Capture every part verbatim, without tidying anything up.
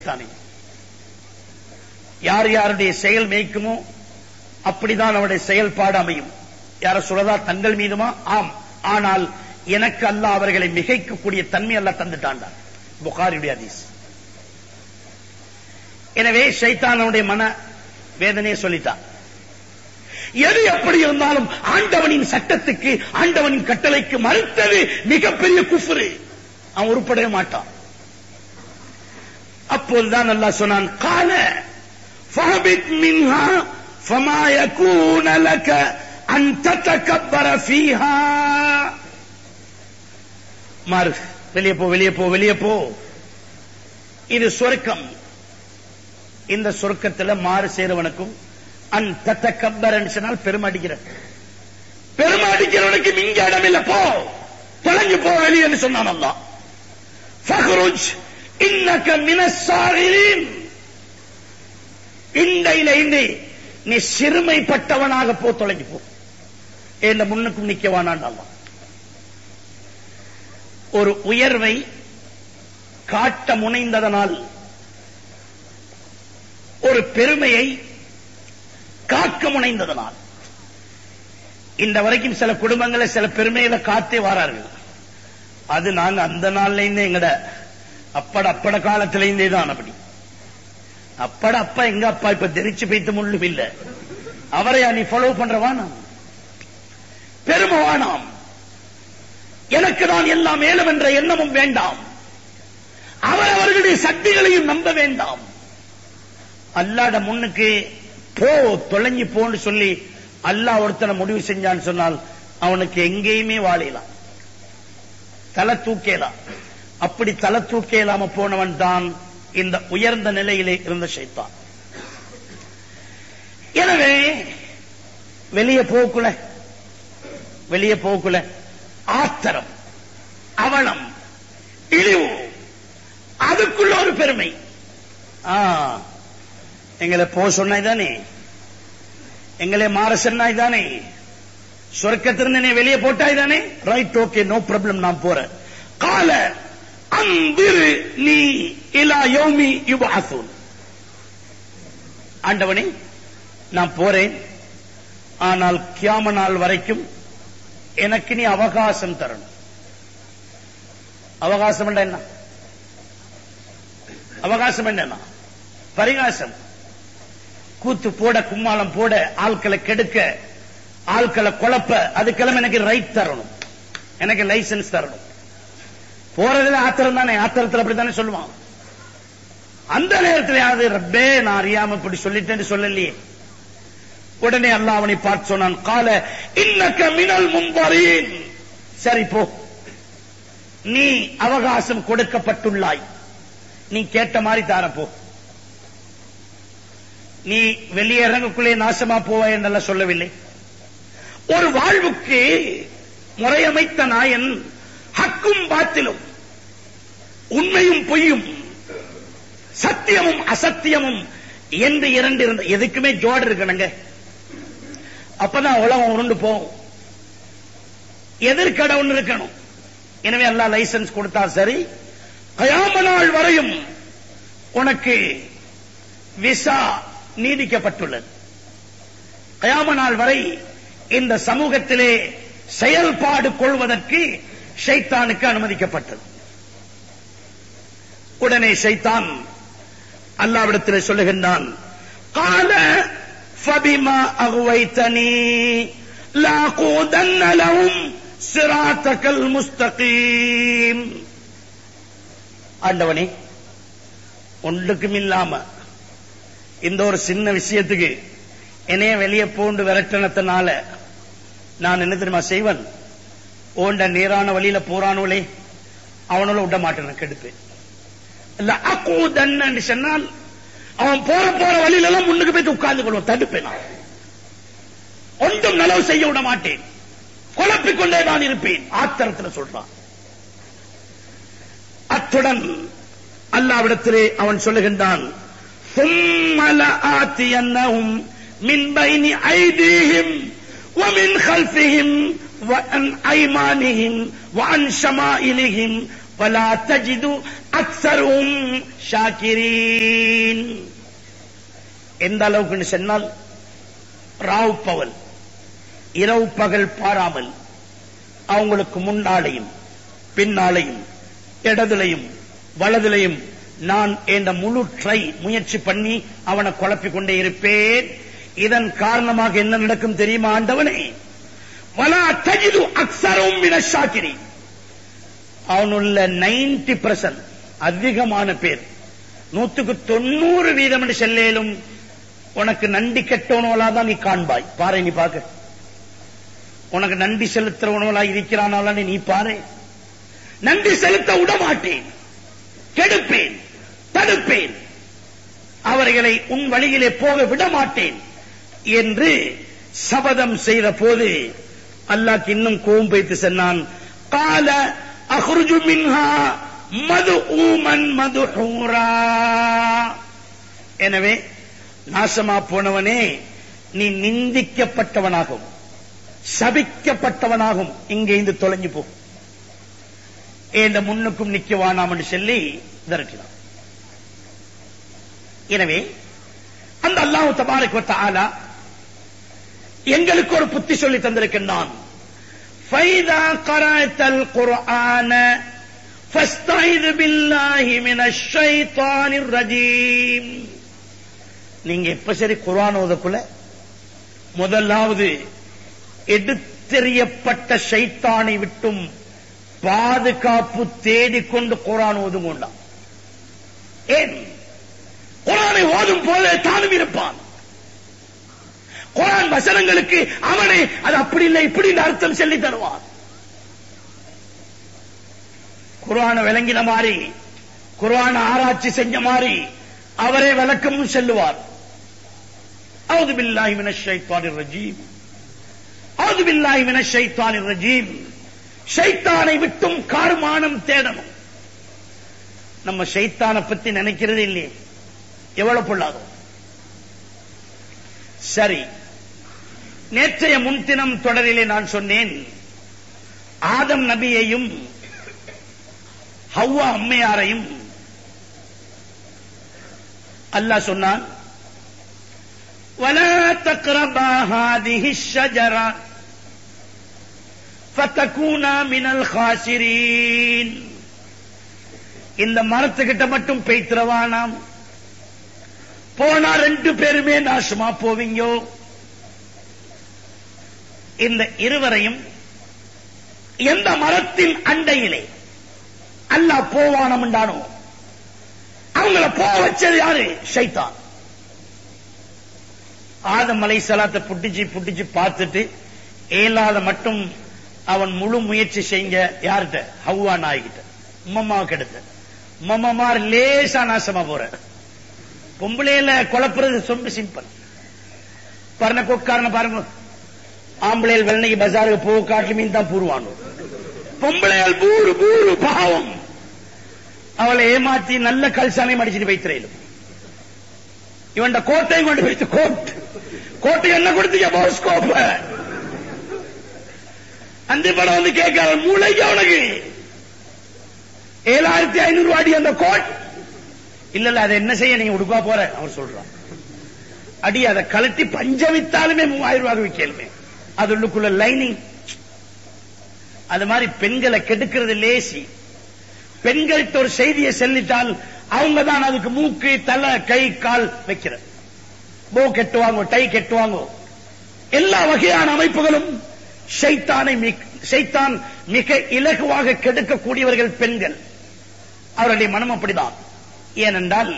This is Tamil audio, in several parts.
தானே யார் யாருடைய செயல் மேய்க்குமோ அப்படிதான் அவருடைய செயல்பாடு அமையும். யார சொல்லதா தங்கள் மீதுமா? ஆம். ஆனால் எனக்கு அல்லாஹ் அவர்களை மிகைக்கக்கூடிய தன்மை அல்லாஹ் தந்துட்டான். புகாரியுடைய ஹதீஸ். எனவே ஷைத்தானுடைய மன வேதனையை சொல்லிட்டான். எது எப்படி இருந்தாலும் ஆண்டவனின் சட்டத்துக்கு ஆண்டவனின் கட்டளைக்கு மறுத்தது மிகப்பெரிய குஃப்ரு. அவன் உருப்படவே மாட்டான். அப்போதுதான் அல்லாஹ் சொன்னான், கால ஃபஹபித் மின்ஹா ஃபமா யகூன லக அன் ததகப்பர ஃபீஹா. மாறு, வெளியே போ, வெளியே போ, வெளியே போ. இது சொர்க்கம். இந்த சொர்க்கத்தில் மாறு சேருவனுக்கும் அன் ததகப்பரன்னு சொன்னால் பெருமடிக்கிற பெருமடிக்கிறவனுக்கு இங்க இடம் இல்ல, போ, தொலைஞ்சு போ வெளியே சொன்னான் அல்லாஹ். ஃபஹ்ருஜ் இன்னக மினஸ் சாகிரீன். இண்டையில இண்டி நீ சிறுமைப்பட்டவனாக போ, தொலைஞ்சு போ, என்ன முன்னுக்கும் நிக்கவானான் அல்லாஹ். ஒரு உயர்வை காட்ட முனைந்ததனால், ஒரு பெருமையை காக்க முனைந்ததனால், இந்த வரைக்கும் சில குடும்பங்களை சில பெருமைகளை காத்தே வாரார்கள். அது நாங்க அந்த நாள்ல இருந்தே எங்கட அப்பட அப்பட காலத்தில இருந்தே தான் அப்படி. அப்பட அப்பா எங்க அப்பா இப்ப தெரிச்சு பைத்து முள்ளும் இல்ல. அவரையா நீ ஃபாலோ பண்றவானாம், பெருமவானாம். எனக்கு தான் எல்லாம் மேலும் என்ற எண்ணமும் வேண்டாம். அவர் அவர்களுடைய சக்திகளையும் நம்ப வேண்டாம். அல்லாஹ்ட முன்னுக்கு போ, தொலைஞ்சு போன்னு சொல்லி அல்லாஹ் ஒருத்தனை முடிவு செஞ்சான்னு சொன்னால் அவனுக்கு எங்கேயுமே வாழலாம், தலை தூக்கலாம். அப்படி தலை தூக்கலாம போனவன் தான் இந்த உயர்ந்த நிலையிலே இருந்த ஷைத்தான். எனவே வெளியே போக்குல வெளியே போக்குல ஆத்திரம், அவலம், இழிவு, அதுக்குள்ள ஒரு பெருமை. எங்களை போ சொன்னாய் தானே, எங்களை மாற சொன்னாய் தானே, சொர்க்கத்திலிருந்து வெளியே போட்டாய் தானே, ரைட், ஓகே, நோ ப்ராப்ளம், நான் போறேன். கால அந்திரு நீ இலா யௌமி யுபஅஸூன். ஆண்டவனே நான் போறேன், ஆனால் கியாம நாள் வரைக்கும் எனக்கு நீ அவகாசம் தரணும். அவகாசம் என்ன? அவகாசம் என்ன? பரிகாசம். கூத்து போட, கும்மாளம் போட, ஆட்களை கெடுக்க, ஆட்களை குழப்ப, அதுக்கெல்லாம் எனக்கு ரைட் தரணும், எனக்கு லைசன்ஸ் தரணும். போறதுல ஆத்திரம் தானே, ஆத்திரத்தில் அப்படித்தானே சொல்லுவான். அந்த நேரத்தில் யாவது ரப்பே நான் அறியாம இப்படி சொல்லிட்டேன்னு சொல்லலையே. உடனே அல்லாஹ் அவனை பார்த்து சொன்னான், கால இன்னக மினல் முன்தரீன். சரி போ, நீ அவகாசம் கொடுக்கப்பட்டுள்ளாய், நீ கேட்ட மாதிரி தார போ. நீ வெளியே இறங்கக்குள்ளே நாசமா போவாய் என்றெல்லாம் சொல்லவில்லை. ஒரு வாழ்வுக்கு முறையமைத்த நாயன் ஹக்கும் பாத்திலும், உண்மையும் பொய்யும், சத்தியமும் அசத்தியமும் என்று இரண்டு இருந்த எதுக்குமே ஜோடு இருக்கணுங்க. அப்பதான் உலகம் உருண்டு போகும். எதிர்கடை ஒன்று இருக்கணும். எனவே அல்லாஹ் லைசன்ஸ் கொடுத்தா சரி, கயாம நாள் வரையும் உனக்கு விசா நீடிக்கப்பட்டுள்ளது. கயாம நாள் வரை இந்த சமூகத்திலே செயல்பாடு கொள்வதற்கு ஷைத்தானுக்கு அனுமதிக்கப்பட்டது. உடனே ஷைத்தான் அல்லாஹ்விடத்தில் சொல்லுகின்றான், கால ஃபபிமா அக்வைதனி லாகூதன்ன லஹும் சிராத்தகல் முஸ்தகீம். ஆண்டவனே, ஒன்றுக்கும் இல்லாம இந்த ஒரு சின்ன விஷயத்துக்கு என்னைய வெளியே போண்டு விரட்டனத்தினால நான் என்ன தெரியுமா செய்வன்? ஓண்ட நேரான வழியில போறானோலே அவனோட விட மாட்டேன், கெடுப்பேன். சொன்னால் அவன் போற போற வழியில எல்லாம் முன்னுக்கு போய் உட்கார்ந்து கொள்வோம், தடுப்பேன். நான் ஒன்றும் நலவு செய்ய விட மாட்டேன், குழப்பிக் கொண்டே நான் இருப்பேன். ஆத்திரத்தில் சொல்றான். அத்துடன் அல்லாஹ்விடத்திலே அவன் சொல்லுகின்றான், ثُمَّ لَآتِيَنَّهُمْ مِنْ بَيْنِ أَيْدِيهِمْ وَمِنْ خَلْفِهِمْ وَعَنْ أَيْمَانِهِمْ وَعَنْ شَمَائِلِهِمْ வலா தஜிது அக்ஸரும் ஷாக்கிரீன். எந்த அளவுக்கு சொன்னால் ராவ் பவல் இரவு பகல் பாராமல் அவங்களுக்கு முன்னாலையும் பின்னாலையும் இடதுலையும் வலதுலையும் நான் என்ற முழு ட்ரை முயற்சி பண்ணி அவனை குழப்பிக் கொண்டே இருப்பேன். இதன் காரணமாக என்ன நடக்கும் தெரியுமா ஆண்டவனே? வலா தஜிது அக்ஸரும் மினஷ் ஷாக்கிரீன். அவனுள்ள நைன்டி பர்சன்ட் அதிகமான பேர் நூத்துக்கு தொண்ணூறு வீதம் என்று செல்லேலும் உனக்கு நன்றி கெட்டவனோலா தான் நீ காண்பாய். பாரு, நீ பாக்க உனக்கு நன்றி செலுத்துறவனோலா இருக்கிறானால நீ பாரு. நன்றி செலுத்த விடமாட்டேன், கெடுப்பேன், தடுப்பேன், அவர்களை உன் வழியிலே போக விடமாட்டேன் என்று சபதம் செய்த போது அல்லாஹ் இன்னும் கோபம் வைத்து சொன்னான். கால அஹ்ருஜு மின்ஹா மதுஊமன் மதுஹூரா. எனவே நாசமா போனவனே, நீ நிந்திக்கப்பட்டவனாகும் சபிக்கப்பட்டவனாகும் இங்கே இருந்து தொலைஞ்சு போ, இந்த முன்னுக்கும் நிக்க வானாம் என்று சொல்லி விரட்டினான். எனவே அந்த அல்லாஹ் தபாரக வ தஆலா எங்களுக்கு ஒரு புத்தி சொல்லி தந்திருக்கின்றான். ஃபைதா கரஅத்தல் குர்ஆன ஃபஸ்தைது பில்லாஹி மினஷ் ஷைத்தானிர் ரஜீம். நீங்க எப்ப சரி குர்ஆன் ஓதக்குள்ள முதலாவது எடுத்தெறியப்பட்ட ஷைத்தானை விட்டும் பாதுகாப்பு தேடிக்கொண்டு குர்ஆன் ஓதுங்கொண்டான். ஏன்? குர்ஆனை ஓதும் போல தானும் இருப்பான். குர்ஆன் வசனங்களுக்கு அவனை அது அப்படி இல்லை இப்படி அர்த்தம் சொல்லி தருவான். குர்ஆனை விளங்கின மாதிரி, குர்ஆனை ஆராய்ச்சி செஞ்ச மாதிரி அவரே விளக்கமும் சொல்லுவார். அவுது பில்லாஹி மினஷ் ஷைத்தானிர் ரஜீம், அவுது பில்லாஹி மினஷ் ஷைத்தானிர் ரஜீம். ஷைத்தானை விட்டும் கார்மானம் தேடணும். நம்ம ஷைத்தானை பத்தி நினைக்கிறது இல்லையே, எவ்வளவு பொல்லாதோ. சரி, நேற்றைய முன்தினம் தொடரிலே நான் சொன்னேன், ஆதம் நபியையும் ஹவ்வா அம்மையாரையும் அல்லாஹ் சொன்னான், وَلَا تَقْرَبَا هَذِهِ الشَّجَرَةَ فَتَكُونَا مِنَ الْخَاسِرِينَ. இந்த மரத்துக்கிட்ட மட்டும் பேய்த்திரவானாம், போனா ரெண்டு பேருமே நாசமா போவீங்க. இந்த இருவரையும் எந்த மரத்தின் அண்டையிலே அல்லாஹ் போவானம் என்றானோ அவங்கள போக வச்சது யாரு? ஷைத்தான். ஆதம் அலைஹிஸ்ஸலாத்தை புட்டிச்சு புட்டிச்சு பார்த்துட்டு ஏலாத மட்டும் அவன் முழு முயற்சி செய்ய யார்கிட்ட? ஹவ்வா நாய்கிட்ட, உம்மம்மாவுக்கு எடுத்த. உம்மம்மார் லேசா நாசமா போற. பொம்பளையில குழப்புறது ரொம்ப சிம்பிள். பரண கொக்காரன பாருங்க, ஆம்பளையில் வெள்ளனைக்கு பஜாருக்கு போக காட்டு மீன் தான் பூருவானு. பொம்பளையால் பூரு பூரு பாவம். அவளை ஏமாத்தி நல்ல கல்சாலையும் அடிச்சுட்டு வைத்திரையிலும். இவன் கோட்டையும் கொண்டு வைத்து கோட் கோட்டை என்ன கொடுத்தீங்க? போஸ்கோப்ப அந்த படம் வந்து கேட்க மூளைக்கு அவனுக்கு ஏழாயிரத்தி ஐநூறு ரூபாய் அந்த கோட். இல்ல இல்ல அதை என்ன செய்ய நீங்க உடுப்பா போற அவர் சொல்றான். அடி அதை கலட்டி பஞ்ச வித்தாலுமே மூவாயிரம் ரூபாய் விற்கலுமே, அது உள்ளுக்குள்ள லைனிங். அது மாதிரி பெண்களை கெடுக்கிறது லேசி. பெண்கள்கிட்ட ஒரு செய்தியை செல்லிட்டால் அவங்க தான் அதுக்கு மூக்கு தலை கை கால் வைக்கிற. போ கெட்டுவாங்க, டை கெட்டுவாங்க. எல்லா வகையான அமைப்புகளும் ஷைத்தானை ஷைத்தான் மிக இலகுவாக கெடுக்கக்கூடியவர்கள் பெண்கள். அவருடைய மனம் அப்படிதான். ஏனென்றால்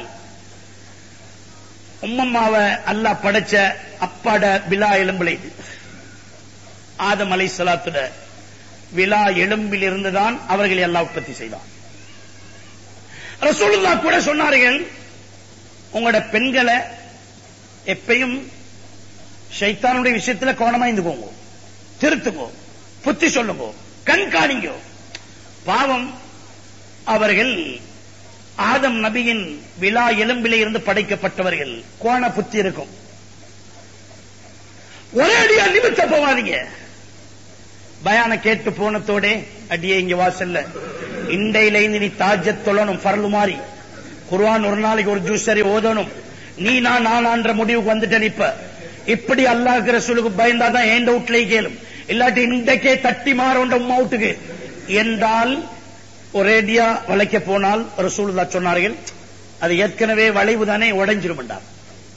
உம்மம்மாவை அல்லாஹ் படைச்ச அப்பாட விழா எலும்பிலை ஆதம் அலைஹிஸ்ஸலாத்துட விழா எலும்பில் இருந்துதான் அவர்களை அல்லாஹ் உற்பத்தி செய்தான். ரசூலுல்லாஹ் கூட சொன்னார்கள், உங்களோட பெண்களை எப்பயும் ஷைத்தானுடைய விஷயத்துல கவனமா இருந்துக்கோங்க, திருத்துங்கோ, புத்தி சொல்லுங்கோ, கண்காணிங்கோ. பாவம், அவர்கள் ஆதம் நபியின் விழா எலும்பிலே இருந்து படைக்கப்பட்டவர்கள். கோண புத்தி இருக்கும். ஒரே அடியா நிமித்த போவாதீங்க. பயான கேட்டு போனத்தோட அடியே இங்க வாசல்ல இண்டையில நீ தாஜத் தொழணும் ஃபர்லு மாதிரி, குர்ஆன் ஒரு நாளைக்கு ஒரு ஜூஸ் சரி ஓதணும். நீ நான் நானான்ற முடிவுக்கு வந்துட்டேன். இப்ப இப்படி அல்லாஹ்வுக்கு ரசூலுக்கு பயந்தாதான் ஏண்ட வீட்லயே கேளும், இல்லாட்டி இன்றைக்கே தட்டி மாறோண்ட உம்மா வீட்டுக்கு என்றால் ஒரேடியா வளைக்க போனால் ரசூலுல்லாஹ் சொன்னார்கள், அது ஏற்கனவே வளைவு தானே உடைஞ்சிரும் என்றார்.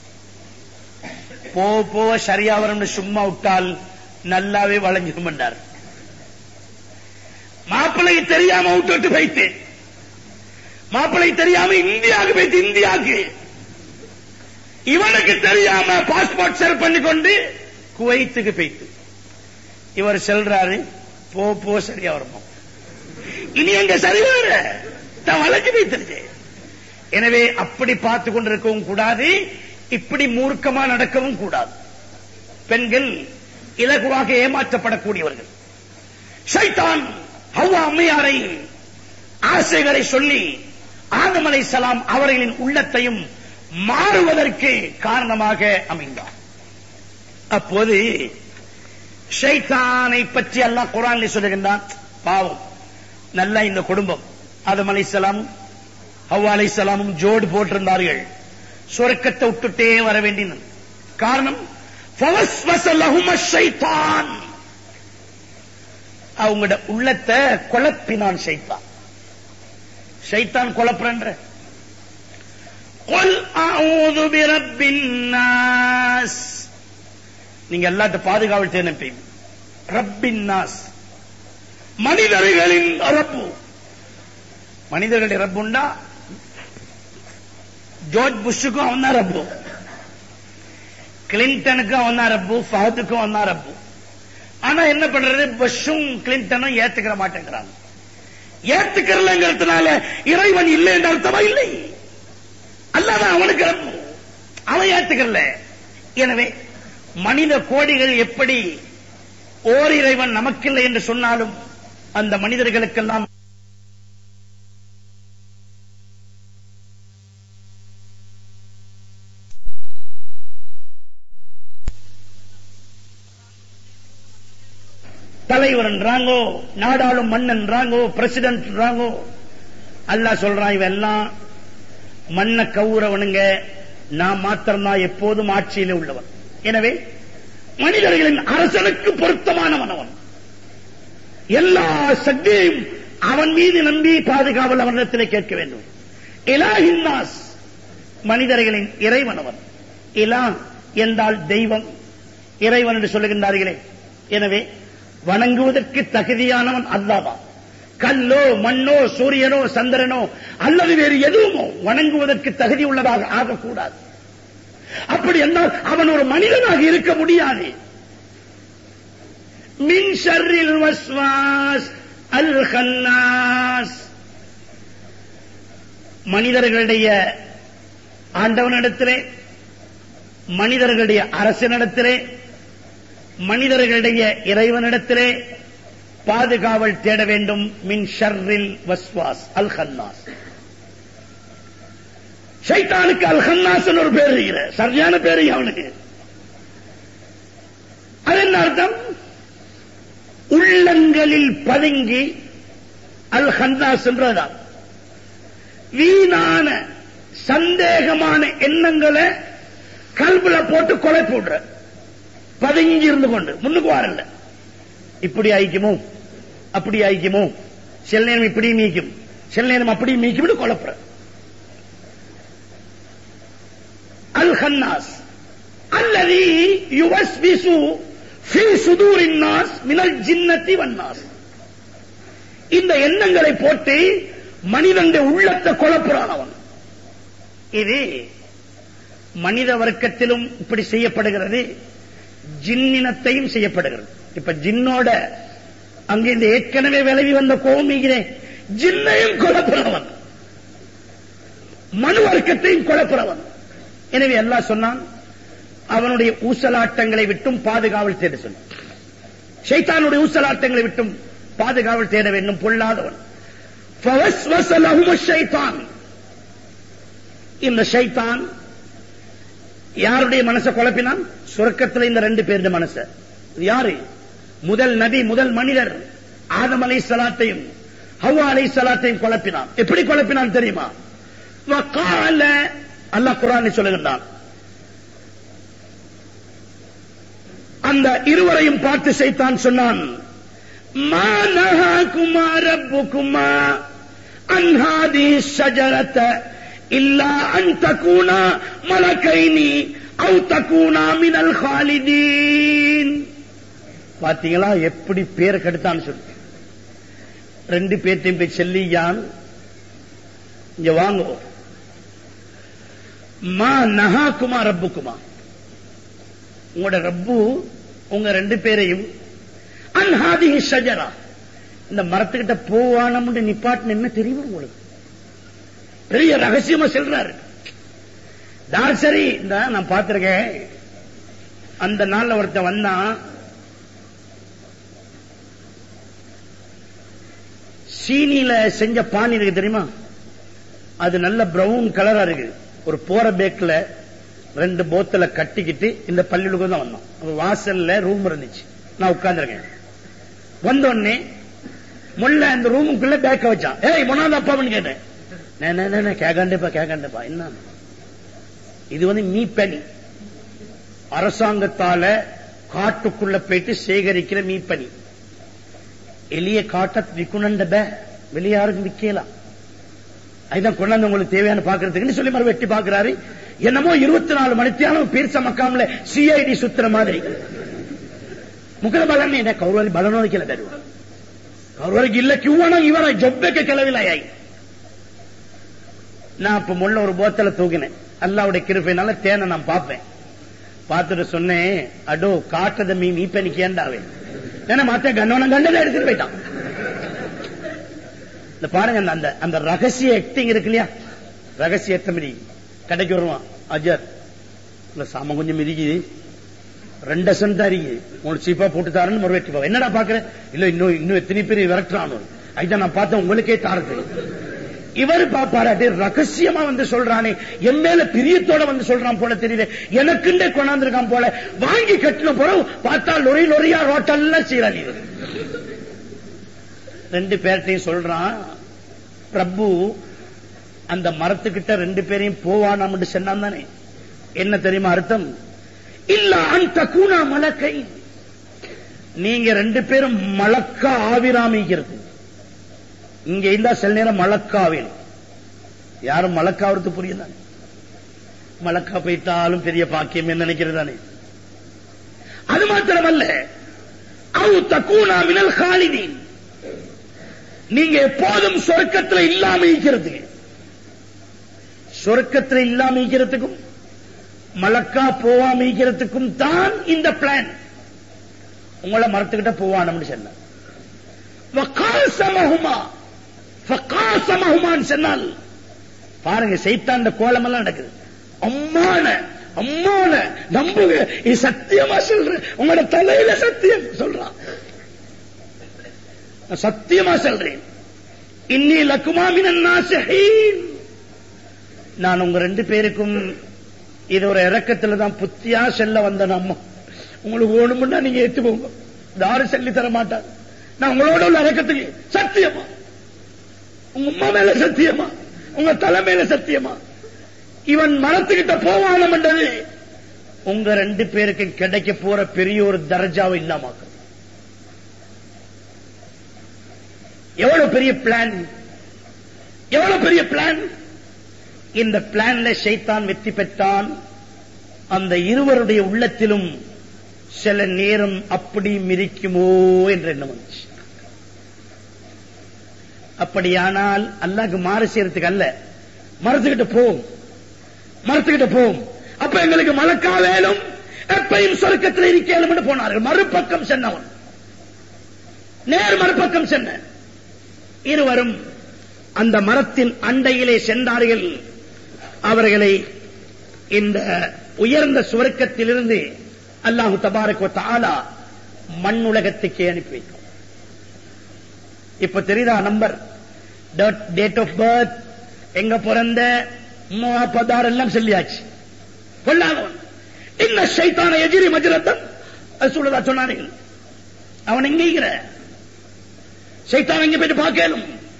போ போவ சரியா வரும்னு சும்மா விட்டால் நல்லாவே வளைஞ்சிரும் என்றார். மாப்பிள்ளைக்கு தெரியாம விட்டு வைத்து, மாப்பிள்ளை தெரியாம இந்தியாவுக்கு போய்த்து, இந்தியாவுக்கு இவனுக்கு தெரியாம பாஸ்போர்ட் செல் பண்ணி கொண்டு குவைத்துக்கு போய்த்து இவர் செல்றாரு. போ போ சரியா வருமா, இனி எங்க சரி வர தான் வளைஞ்சு வைத்திருக்கு. எனவே அப்படி பார்த்து கொண்டிருக்கவும் கூடாது, இப்படி மூர்க்கமா நடக்கவும் கூடாது. பெண்கள் இலகுவாக ஏமாற்றப்படக்கூடியவர்கள். ஷைத்தான் ஹவ்வா அம்மையாரை ஆசைகளை சொல்லி ஆதம் அலைஹிஸ்ஸலாம் அவர்களின் உள்ளத்தையும் மாறுவதற்கு காரணமாக அமைந்தார். அப்போது ஷைத்தானை பற்றி அல்லாஹ் குர்ஆனில் சொல்லுகின்றான். பாவம் நல்ல இந்த குடும்பம் ஆதம் அலைஹிஸ்ஸலாமும் ஹவ்வா அலைஹிஸ்ஸலாமும் ஜோடு போட்டிருந்தார்கள். சொர்க்கத்தை விட்டுட்டே வர வேண்டியது காரணம் ஃபவஸ்வஸ லஹும ஷைத்தான், அவங்களோட உள்ளத்தை குழப்பினான் ஷைத்தான். ஷைத்தான் குழப்பறன்ற குல் அஊது பிரப்பின் நாஸ், நீங்க எல்லாத்த பாதுகாவல் தேனப்பி. ரப்பின் நாஸ் மனிதர்களின் ரப்பு, மனிதர்களுடைய ரப்புண்டா ஜார்ஜ் புஷ்ஷுக்கும் அவன் தான் ரப்பு, கிளின்டனுக்கும் அவன் தான் ரப்பு, ஃபஹதுக்கும் அவன் தான் ரப்பு. ஆனா என்ன பண்றது, புஷ்ஷும் கிளின்டனும் ஏத்துக்கிற மாட்டேங்கிறாங்க. ஏத்துக்கிறலங்கிறதுனால இறைவன் இல்லை என்ற அர்த்தமா இல்லை, அல்லாதான் அவனுக்கு ரப்பு, அவன் ஏத்துக்கல. எனவே மனித கோடிகள் எப்படி ஓர் இறைவன் நமக்கில்லை என்று சொன்னாலும் அந்த மனிதர்களுக்கெல்லாம் தலைவர் என்றாங்கோ, நாடாளும் மன்னன் என்றாங்கோ, பிரசிடென்ட் என்றாங்கோ. அல்லாஹ் சொல்றான் இவெல்லாம் மண்ண கவுறவனுங்க, நான் மாத்திரம்தான் எப்போதும் ஆட்சியிலே உள்ளவன். எனவே மனிதர்களின் அரசனுக்கு பொருத்தமானவன் அவன். எல்லா சக்தியையும் அவன் மீது நம்பி பாதுகாவல் அவனிடத்திலே கேட்க வேண்டும். இலாஹின் நாஸ், மனிதர்களின் இறைவன் அவன். இலா என்றால் தெய்வம், இறைவன் என்று சொல்லுகின்றார்களே. எனவே வணங்குவதற்கு தகுதியானவன் அல்லாஹ்தான். கல்லோ மண்ணோ சூரியனோ சந்திரனோ அல்லது வேறு எதுவுமோ வணங்குவதற்கு தகுதி உள்ளதாக ஆகக்கூடாது. அப்படி என்றால் அவன் ஒரு மனிதனாக இருக்க முடியாது. மின் ஷர்ரில் வஸ்வாஸ் அல் கன்னாஸ், மனிதர்களுடைய ஆண்டவனிடத்திலே, மனிதர்களுடைய அரசனிடத்திலே, மனிதர்களுடைய இறைவனிடத்திலே பாதுகாவல் தேட வேண்டும். மின் ஷர்ரில் வஸ்வாஸ் அல் கன்னாஸ். ஷைத்தானுக்கு அல் கன்னாஸ் ஒரு பேர் இருக்கிற, சரியான பேரு அவனுக்கு. அது என்ன அர்த்தம்? உள்ளங்களில் பதுங்கி அல் கன்னாஸ் என்றதான் வீணான சந்தேகமான எண்ணங்களை கல்புல போட்டு கொலை போடுற, பதுங்கி இருந்து கொண்டு முன்னுக்கு வரல. இப்படி ஆயிக்குமோ அப்படி ஆயிக்குமோ, சில நேரம் இப்படி மீக்கும், சில நேரம் அப்படி மீக்கும் குழப்புற. அல் கன்னாஸ் அல்லதி யுவஸ்விசு ஃபீ சுதூரின் நாஸ் மினல் ஜின்னத்தி வன்னாஸ், இந்த எண்ணங்களை போட்டு மனிதனுடைய உள்ளத்தை குழப்புறான் அவன். இது மனித வர்க்கத்திலும் இப்படி செய்யப்படுகிறது, ஜின்னினத்தையும் செய்யப்படுகிறது. இப்ப ஜின்னோட அங்கே இந்த ஏற்கனவே விலகி வந்த கோமிகிறேன், ஜின்னையும் குழப்புறவன், மனு வர்க்கத்தையும் குழப்புறவன். எனவே அல்லாஹ் சொன்னான் அவனுடைய ஊசலாட்டங்களை விட்டும் பாதுகாவல் தேட சொன்னான். ஷைத்தானுடைய ஊசலாட்டங்களை விட்டும் பாதுகாவல் தேட வேண்டும், பொல்லாதவன். ஃபவஸ்வஸ லஹுமு ஷைத்தான், இந்த ஷைத்தான் யாருடைய மனசை குழப்பினான்? சொர்க்கத்தில் இந்த ரெண்டு பேருடைய மனசை. யாரு? முதல் நபி, முதல் மனிதர் ஆதம் அலைஹிஸ்ஸலாத்தையும் ஹவ்வா அலைஹிஸ்ஸலாத்தையும் குழப்பினான். எப்படி குழப்பினான் தெரியுமா? வகால அல்லாஹ் குர்ஆனில் சொல்லுகிறான், அந்த இருவரையும் பார்த்து சைத்தான் சொன்னான், மா நஹாகுமா ரப்புகுமா அன் ஹாதிஹி ஷஜரத இல்லா அன் தகூனா மலகைனி அவ் தகூனா மினல் காலிதீன். பாத்தீங்களா எப்படி பேரை கெடுத்தான்னு சொல்லு. ரெண்டு பேர்த்தையும் போய் செல்லியான், இங்க வாங்க, மா நஹாகுமா ரப்புகுமா, உங்களோட ரப்பு உங்க ரெண்டு பேரையும் அன் ஹாதிஹி ஷஜரா, இந்த மரத்துக்கிட்ட போவானம்னு நிப்பாட்டு என்ன தெரியுமா உங்களுக்கு? பெரிய ரகசியமா சொல்றாரு. தாசரி இந்த நான் பார்த்திருக்கேன். அந்த நாள்ல ஒருத்தன் வந்தான், சீனியில செஞ்ச பானி இருக்கு தெரியுமா, அது நல்ல பிரவுன் கலரா இருக்கு. ஒரு போற பேக்ல ரெண்டு போத்தல கட்டிக்கிட்டு இந்த பள்ளிகளுக்கு தான் வந்தோம். வாசல்ல ரூம் இருந்துச்சு, நான் உட்கார்ந்துருக்கேன். வந்தோடனே முள்ள அந்த ரூமுக்குள்ள பேக்க வச்சான். ஏய் முன்னாள் அப்பான்னு கேட்டேன். கேட்காண்டேப்பா கேட்காண்டேப்பா என்ன இது வந்து மீப்பனி, அரசாங்கத்தால காட்டுக்குள்ள போயிட்டு சேகரிக்கிற மீப்பனி. எளிய காட்ட விக்குணண்ட வெளியாருக்கு விக்கலாம். அதுதான் கொண்டாந்து உங்களுக்கு தேவையான பாக்குறதுக்கு சொல்லி மறு வெட்டி பாக்குறாரு. என்னமோ இருபத்தி நாலு மணித்தியாலும் பீர்ச மக்காமல சிஐடி சுத்துற மாதிரி முகர பலன் என்ன கௌரவரி பலனோக்கில தருவார். கௌரவரிக்கு இல்ல கியூவானா இவரை ஜொப்பேக்க கிளவிலாய். நான் இப்ப முள்ள ஒரு போத்தல தூக்கினேன். அல்லாவுடைய கிருபையினால தேனை நான் பார்ப்பேன். பார்த்துட்டு சொன்னேன், அடோ காட்டுறத மீ மீப்பனிக்கு ஏண்டாவே ஏன்னா மாத்த கண்ணவனம் கண்டதை எடுத்துட்டு போயிட்டான். இந்த பாருங்க அந்த அந்த ரகசிய ஆக்டிங் இருக்கு இல்லையா, ரகசிய எத்தமதி கடைக்கு வருவான். அஜர் இல்ல சாம கொஞ்சம் மிதிக்குது, ரெண்டு சென்ட் தான் இருக்கு, உங்களுக்கு சீப்பா போட்டு தாருன்னு ஒரு வெட்டி போவேன். என்னடா பாக்குறேன், இல்ல இன்னும் இன்னும் எத்தனை பேர் விரட்டுறானு. அதுதான் நான் பார்த்தேன், உங்களுக்கே தாரது. இவர் பாப்பாராட்டி ரகசியமா வந்து சொல்றானே, என் மேல பிரியத்தோட வந்து சொல்றான் போல தெரியுது, எனக்குண்டே கொண்டாந்துருக்கான் போல. வாங்கி கட்டின போற பார்த்தா லொரி லொரியா ரோட்டெல்லாம் சீராளி. ரெண்டு பேர்ட்டையும் சொல்றான், பிரபு அந்த மரத்துக்கிட்ட ரெண்டு பேரையும் போவானாம் சொன்னான் தானே. என்ன தெரியுமா அர்த்தம்? இல்ல அந்த கூணா மலக்கை, நீங்க ரெண்டு பேரும் மலக்கா ஆவிராமிக்கிறது. இங்க இருந்தா சில நேரம் மலக்காவில் யாரும் மலக்காவது புரியல. மலக்கா போயிட்டாலும் பெரிய பாக்கியம் என்ன நினைக்கிறதானே. அது மாத்திரமல்ல, அவு தக்கூனா மினல் காலிதீன், நீங்க எப்போதும் சொர்க்கத்தில் இல்லாம இருக்கிறதுக்கு, சொர்க்கத்தில் இல்லாம இருக்கிறதுக்கும் மலக்கா போவாம இருக்கிறதுக்கும் தான் இந்த பிளான். உங்களை மரத்துக்கிட்ட போவானு சொன்ன சொன்னால் பாருங்க, சைத்தான் கோலம் எல்லாம் நடக்குது. அம்மான அம்மான நம்புங்க, இது சத்தியமா சொல்றேன், உங்களோட தலையில சத்தியம் சொல்றான், சத்தியமா சொல்றேன். இன்னி லக்குமா மினன் நாஸிஹீன், நான் உங்க ரெண்டு பேருக்கும் இது ஒரு இறக்கத்துல தான் புத்தியா செல்ல வந்த. நம்ம உங்களுக்கு ஓணுமுன்னா நீங்க ஏத்துக்கோங்க, யாரும் சொல்லி தர மாட்டாங்க. நான் உங்களோட உள்ள இறக்கத்துக்கு சத்தியமா, உங்க அம்மா மேல சத்தியமா, உங்க தலை மேல சத்தியமா, இவன் மரத்துக்கிட்ட போவானம் என்றது உங்க ரெண்டு பேருக்கு கிடைக்க போற பெரிய ஒரு தர்ஜாவை இல்லாம. எவ்வளவு பெரிய பிளான், எவ்வளவு பெரிய பிளான். இந்த பிளான்ல ஷைத்தான் வெற்றி பெற்றான். அந்த இருவருடைய உள்ளத்திலும் சில நேரம் அப்படி மிரிக்குமோ என்ற எண்ணம் வந்துச்சு. அப்படியானால் அல்லாஹ்க்கு மாறு செய்யறதுக்கு அல்ல, மரத்துக்கிட்ட போவோம், மரத்துக்கிட்ட போவோம், அப்ப எங்களுக்கு மலக்கா வேலும், எப்பையும் சொர்க்கத்தில் இருக்கேன் போனார்கள். மறுபக்கம் சென்னவன் நேர் மறுபக்கம் சென்ன இருவரும் அந்த மரத்தின் அண்டையிலே சென்றார்கள். அவர்களை இந்த உயர்ந்த சுவர்க்கத்திலிருந்து அல்லாஹு தபாரக் வ தஆலா மண்ணுலகத்துக்கே அனுப்பி வைக்கும். இப்ப தெரியுதா நம்பர், டேட் ஆஃப் பர்த், எங்க பிறந்த, பதார் எல்லாம் சொல்லியாச்சு. கொள்ளாதவன் இன்ன ஷைத்தான எஜ்ரி மஜ்ரத்தன், அது சொல்லதா சொன்னார்கள். அவன் எங்க ஷைத்தான் எங்க போயிட்டு பார்க்கலும்,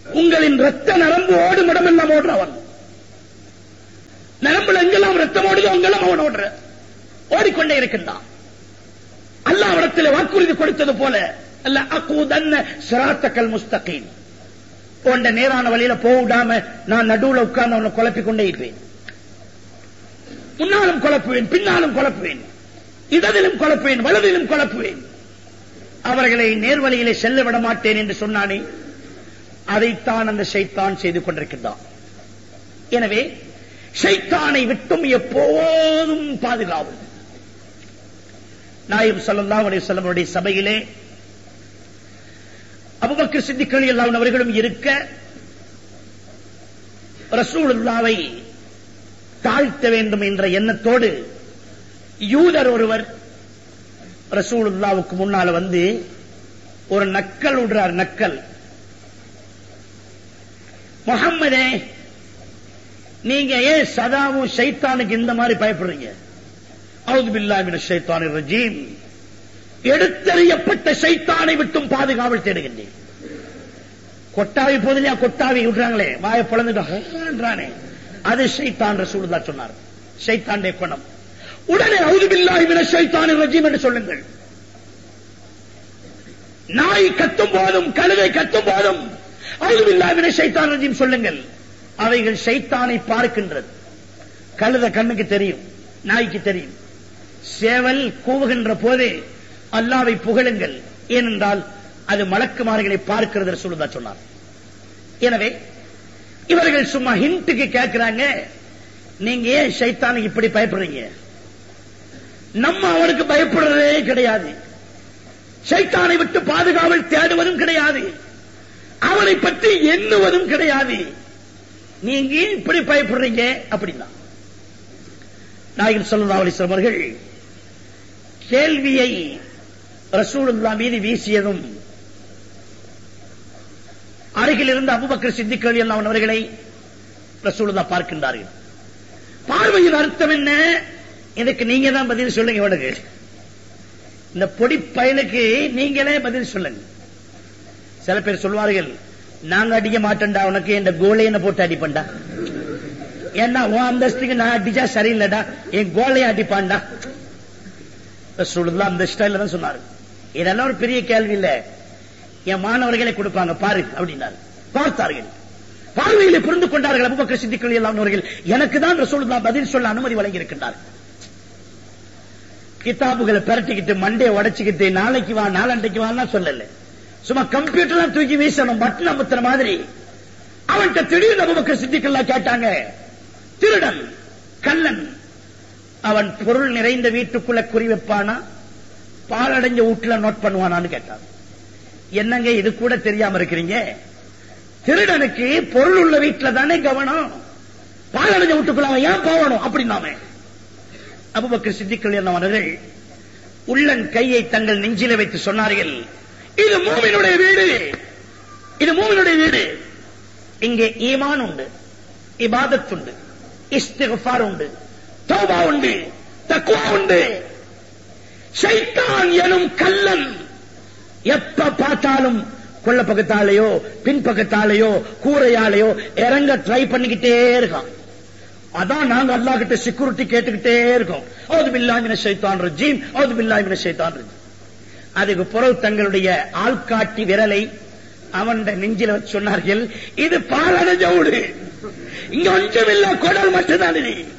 உங்களின் ரத்த நரம்பு ஓடும் இடமெல்லாம் ஓடுறவன். நரம்புல எங்கெல்லாம் ரத்தம் ஓடுதோ அங்கெல்லாம் அவன் ஓடுற ஓடிக்கொண்டே இருக்கின்றான். அல்லாஹ் இடத்தில் வாக்குறுதி கொடுத்தது போல அல்ல அகூதன்ன சிராத்தக்கல் முஸ்தகீம் போன்ற நேரான வழியில போடாம நான் நடுவுல உட்கார்ந்து அவனை குழப்பிக் கொண்டே இருப்பேன். முன்னாலும் குழப்புவேன், பின்னாலும் குழப்புவேன், இடதிலும் குழப்புவேன், வலதிலும் குழப்புவேன். அவர்களை நேர்வழியிலே செல்ல விட மாட்டேன் என்று சொன்னானே, அதைத்தான் அந்த ஷைத்தான் செய்து கொண்டிருக்கின்றான். எனவே ஷைத்தானை விட்டும் எப்போதும் பாதுகாவல். நாயகம் ஸல்லல்லாஹு அலைஹி வஸல்லம் அவருடைய சபையிலே அபூபக்கர் சித்திக் ரலியல்லாஹு அன்ஹு அவர்களும் இருக்க, ரசூலுல்லாஹ்வை தாழ்த்த வேண்டும் என்ற எண்ணத்தோடு யூதர் ஒருவர் ரசூலுல்லாஹ்வுக்கு முன்னால வந்து ஒரு நக்கல் விடுறார். நக்கல், முஹம்மதே, நீங்க ஏன் சதாவும் ஷைத்தானுக்கு இந்த மாதிரி பயப்படுறீங்க? அஊது பில்லாஹி மினஷ் ஷைத்தானிர் ரஜீம், எடுத்தறியப்பட்ட ஷைத்தானை விட்டும் பாதுகாவல் தேடுகின்றேன். கொட்டாவி போதிலையா கொட்டாவி விடுறாங்களே, வாயை பொளந்துட்டானே, அது ஷைத்தான். ரசூலுல்லாஹ் சொன்னார், ஷைத்தானுடைய குணம். உடனே அஊது பில்லாஹி மினஷ் ஷைத்தானிர் ரஜீம் என்று சொல்லுங்கள். நாய் கத்தும் போதும் கழுதை கத்தும் போதும் அஊது பில்லாஹி மினஷ் ஷைத்தானிர் ரஜீம் சொல்லுங்கள். அவைகள் ஷைத்தானை பார்க்கின்றது. கழுத கண்ணுக்கு தெரியும், நாய்க்கு தெரியும். சேவல் கூவுகின்ற போதே அல்லாஹ்வை புகழுங்கள், ஏனென்றால் அது மலக்குமார்களை பார்க்கிறது ரசூலுல்லாஹ் சொன்னார். எனவே இவர்கள் சும்மா ஹிண்ட்டுக்கு கேட்கிறாங்க, நீங்க ஏன் ஷைத்தானுக்கு இப்படி பயப்படுறீங்க? நம்ம அவனுக்கு பயப்படுறதே கிடையாது, ஷைத்தானை விட்டு பாதுகாவல் தேடுவதும் கிடையாது, அவனை பற்றி எண்ணுவதும் கிடையாது, நீங்க இப்படி பயப்படுறீங்க அப்படின்னா. நாயகம் ஸல்லல்லாஹு அலைஹி வஸல்லம் அவர்கள் கேள்வியை ரசூலுல்லாஹ் மீது வீசியதும் அருகில் இருந்த அபூபக்கர் சித்திக் ரலியல்லாஹு அன்ஹு அவர்களை ரசூலுல்லாஹ் பார்க்கின்றார்கள். பார்வையின் அர்த்தம் என்ன? இதுக்கு நீங்க தான் பதில் சொல்லுங்க. இவனுக்கு இந்த பொடி பயலுக்கு நீங்களே பதில் சொல்லுங்க. சில பேர் சொல்வார்கள், நாங்க அடிக்க மாட்டேன்டா, உனக்கு இந்த கோலையனை போட்டு அடிப்பண்டா, ஏன்னா உன் அந்தஸ்துக்கு நான் அடிச்சா சரியில்லடா, என் கோலையை அடிப்பான்டா. ரசூலுல்லாஹ் அந்த ஸ்டைல்ல தான் சொன்னாரு. இதெல்லாம் ஒரு பெரிய கேள்வி இல்ல, என் மாணவர்களை கொடுப்பாங்க பாரு அப்படின்னாரு. பார்த்தார்கள், பார்வையிலே புரிந்து கொண்டார்கள் அபூபக்கர் சித்திக் ரலியல்லாஹு அன்ஹு அவர்கள். எனக்கு தான் ரசூலுல்லாஹ் பதில் சொல்ல அனுமதி வழங்கி இருக்கின்றார். கிதாபுகளை பரட்டிக்கிட்டு மண்டையை உடைச்சுக்கிட்டு நாளைக்கு வா நாளண்டைக்கு வான்னா சொல்லல, சும்மா கம்ப்யூட்டர் தூக்கி வீசணும், பட்டன் அமுத்துற மாதிரி. அவன்கிட்ட திடீர்னு அபூபக்கர் சித்திக் ரலியல்லாஹு கேட்டாங்க, திருடன் கள்ளன் அவன் பொருள் நிறைந்த வீட்டுக்குள்ள குறி வைப்பானா, பாலடைஞ்ச வீட்டுல நோட் பண்ணுவானான்னு கேட்டான். என்னங்க இது கூட தெரியாம இருக்கிறீங்க? திருடனுக்கு பொருள் உள்ள வீட்டுல தானே கவனம், பாலடைஞ்ச வீட்டுக்குள்ள அவன் ஏன் போகணும் அப்படின்னாமே. அபூபக்கர் சித்திக் ரலியல்லாஹு அன்ஹு அவர்கள் உள்ளன் கையை தங்கள் நெஞ்சில வைத்து சொன்னார்கள், இது மூமினுடைய வீடு, இது மூமினுடைய வீடு. இங்கே ஈமான் உண்டு, இபாதத் உண்டு, இஸ்திக்ஃபார் உண்டு, தௌபா உண்டு, தக்வா உண்டு. ஷைத்தான் எனும் கள்ளன் எப்ப பார்த்தாலும் கொள்ள பக்கத்தாலேயோ பின்பக்கத்தாலேயோ கூரையாலேயோ இறங்க ட்ரை பண்ணிக்கிட்டே இருக்கான். அதான் நாங்க அல்லாஹ் கிட்ட செக்யூரிட்டி கேட்டுக்கிட்டே இருக்கோம். அவுது பில்லாஹி மினஷ் ஷைத்தானிர் ரஜீம், அவுது பில்லாஹி மினஷ் ஷைத்தானிர் ரஜீம். அதுக்கு பிறகு தங்களுடைய ஆள்காட்டி விரலை அவன் நெஞ்சில வச்சு சொன்னார்கள், இது பாலடைஞ்ச வீடு, இங்க ஒன்றும் இல்ல, குடல் மட்டும்தான்.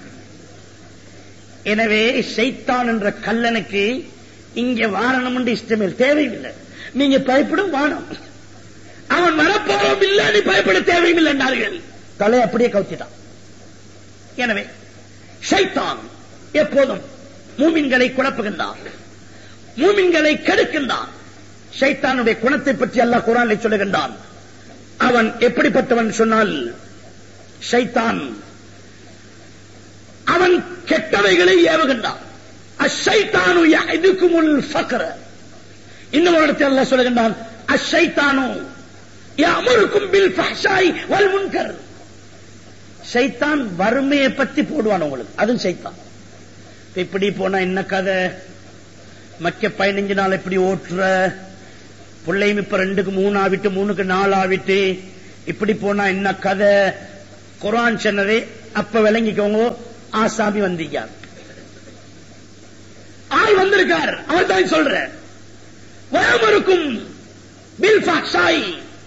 எனவே ஷைத்தான் என்ற கல்லனுக்கு இங்க வாரணம் என்று இஷ்டமே தேவையில்லை, நீங்க பயப்படும் வானம், அவன் வரப்போறோம் இல்ல, நீ பயப்பட தேவையில்லை என்றார்கள். தலை அப்படியே கவுத்திட்டான். எனவே ஷைத்தான் எப்போதும் மூமின்களை குழப்புகின்றான், மூமின்களை கெடுக்கின்றான். ஷைத்தானுடைய குணத்தை பற்றி அல்லாஹ் குர்ஆனில் சொல்லுகின்றான். அவன் எப்படிப்பட்டவன் சொன்னால், ஷைத்தான் அவன் கெட்டவைகளை ஏவுகின்றான். அஷைத்தானு யஅதுகுமுல் ஃபக்ர. இன்னும் ஒரு இடத்தில் அல்லாஹ் சொல்லுகின்றான், அஷைத்தானு யஅமுருக்கும் பில் ஃபஹ்ஷாய் வல் முன்கர். ஷைத்தான் வறுமையை பத்தி போடுவான் உங்களுக்கு, அதுவும் ஷைத்தான். இப்படி போனா என்ன கதை, மக்க பதினஞ்சு நாள் இப்படி ஓட்டுற பிள்ளையும் இப்ப ரெண்டுக்கு மூணு ஆவிட்டு மூணுக்கு நாலு ஆவிட்டு இப்படி போனா என்ன கதை? குர்ஆன் சொன்னதே அப்ப விளங்கிக்கோங்க. ஆசாமி வந்தீங்க, ஆள் வந்திருக்கார், அவர் தான் சொல்ற வயமருக்கும் பில் ஃபஹ்ஷாய்,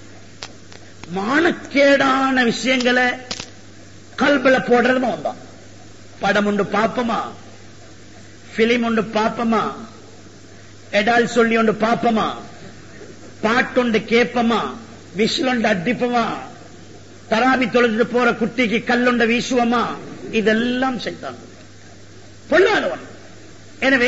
மானக்கேடான விஷயங்களை கல்பல போடுறதுமா வந்தான். படம் உண்டு பாப்பமா, பிலிம் உண்டு பாப்பமா, எடால் சொல்லி உண்டு பாப்பமா, பாட்டுண்டு கேப்பமா, விசிலுண்டு அடிப்பமா, தராபி தொழுது போற குட்டிக்கு கல்லுண்ட வீசுவமா, இதெல்லாம் சைத்தான் பொல்லாதவன். எனவே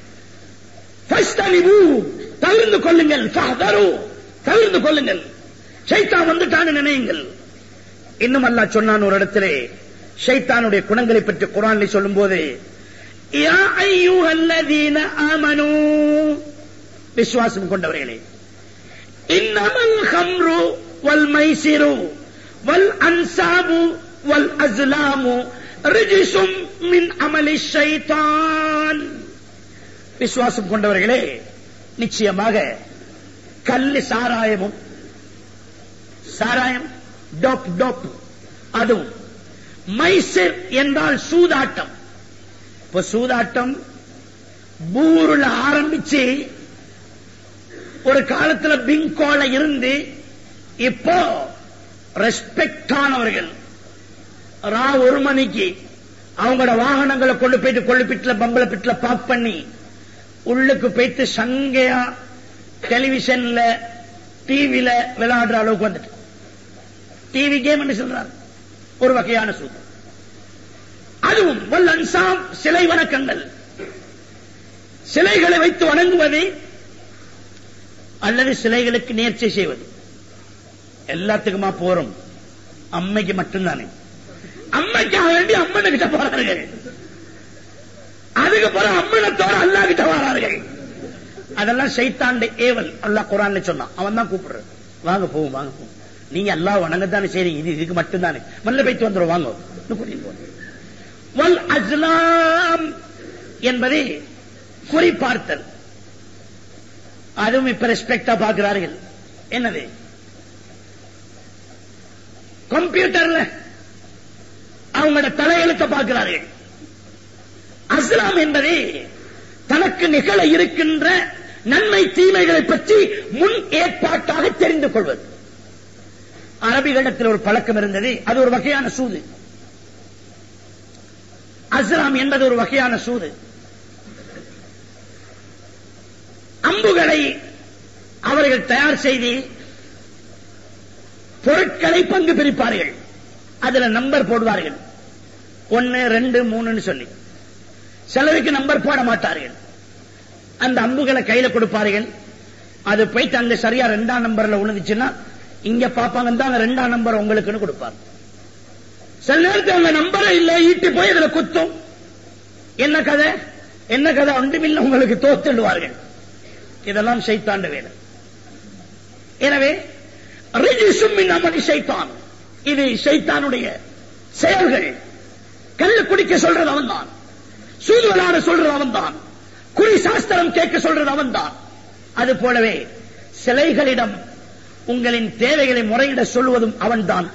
தவிர்ந்து கொள்ளுங்கள், தவிர்ந்து கொள்ளுங்கள், ஷைத்தான் வந்துட்டான்னு நினையுங்கள். இன்னும் அல்லாஹ் சொன்னான் ஒரு இடத்திலே ஷைத்தானுடைய குணங்களை பற்றி குர்ஆனில் சொல்லும் போது, யா அய்யுஹல்லதீன ஆமனூ, விசுவாசம் கொண்டவர்களே, இன்னமல் ஹம்ரு வல் மைசிரு வல் அன்சாபு வல் அஸ்லாமு ரிஜ்சும் மின் அமலி ஷைத்தான். விசுவாசம் கொண்டவர்களே, நிச்சயமாக கல்லு சாராயமும், சாராயம் டோப் டோப், அதுவும் மைசிர் என்றால் சூதாட்டம். இப்ப சூதாட்டம் பூருல ஆரம்பிச்சு ஒரு காலத்துல பிங்கோல இருந்து இப்போ ரெஸ்பெக்ட் ஆனவர்கள் ரா ஒரு மணிக்கு அவங்களோட வாகனங்களை கொண்டு போயிட்டு கொள்ளுப்பிட்டுல பம்பள பிட்டுல பாக் பண்ணி உள்ளுக்கு போயிட்டு சங்கையா டெலிவிஷன்ல டிவில விளையாடுற அளவுக்கு வந்துட்டு டிவி கேம் என்று சொல்றாரு. ஒரு வகையான சூது. அதுவும் வல் அன்சாம், சிலை வணக்கங்கள், சிலைகளை வைத்து வணங்குவது அல்லது சிலைகளுக்கு நேர்ச்சை செய்வது. எல்லாத்துக்குமா போறோம்? அம்மைக்கு மட்டும்தானே. அம்மைக்காக வேண்டி அம்மனை கிட்ட போறார்கள், அதுக்கு போற அம்மனத்தோட அல்லாஹ் கிட்ட வரார்கள். அதெல்லாம் ஷைத்தானுடைய ஏவல். அல்லாஹ் குர்ஆன்ல சொன்னான், அவன் தான் கூப்பிடுறது, வாங்க போவோம், வாங்க போவோம், நீங்க அல்லாஹ் வணங்கத்தானே செய்றீங்க, இது இதுக்கு மட்டும்தானே, மல்ல போயிட்டு வந்துடும், வாங்க. வல் அஸ்லாம் என்பது குறிப்பார்த்தல். அதுவும் இப்ப ரெஸ்பெக்டா பார்க்கிறார்கள். என்னது? கம்ப்யூட்டர்ல அவங்களோட தலையெழுத்த பார்க்கிறார்கள். அஸ்லாம் என்பது தனக்கு நிகழ இருக்கின்ற நன்மை தீமைகளை பற்றி முன் ஏற்பாட்டாக தெரிந்து கொள்வது. அரபிகளிடத்தில் ஒரு பழக்கம் இருந்தது, அது ஒரு வகையான சூது. அஸ்லாம் என்பது ஒரு வகையான சூது. அம்புகளை அவர்கள் தயார் செய்து பொருட்களை பங்கு பிரிப்பார்கள். அதுல நம்பர் போடுவார்கள், ஒன்னு ரெண்டு மூணுன்னு சொல்லி. சிலருக்கு நம்பர் போட மாட்டார்கள். அந்த அம்புகளை கையில கொடுப்பார்கள். அது போயிட்டு அங்க சரியா ரெண்டாம் நம்பர்ல உழுந்துச்சுன்னா இங்க பாப்பாங்க, தான் ரெண்டாம் நம்பர் உங்களுக்குன்னு கொடுப்பாங்க. சில நேரத்தில் அந்த நம்பரை இல்ல ஈட்டி போய் இதுல குத்தும். என்ன கதை என்ன கதை ஒன்றுமில்லை, உங்களுக்கு தோத்துடுவார்கள். இதெல்லாம் ஷைத்தாண்ட வேலை. எனவே ரிஜ்சும் மின் அமலி ஷைத்தான், இது ஷைத்தானுடைய செயல்கள். கல்லு குடிக்க சொல்றது அவன் தான், சூது விளையாட சொல்றது அவன் தான், குறி சாஸ்திரம் கேட்க சொல்றது அவன் தான். அது போலவே சிலைகளிடம் உங்களின் தேவைகளை முறையிட சொல்வதும் அவன் தான்.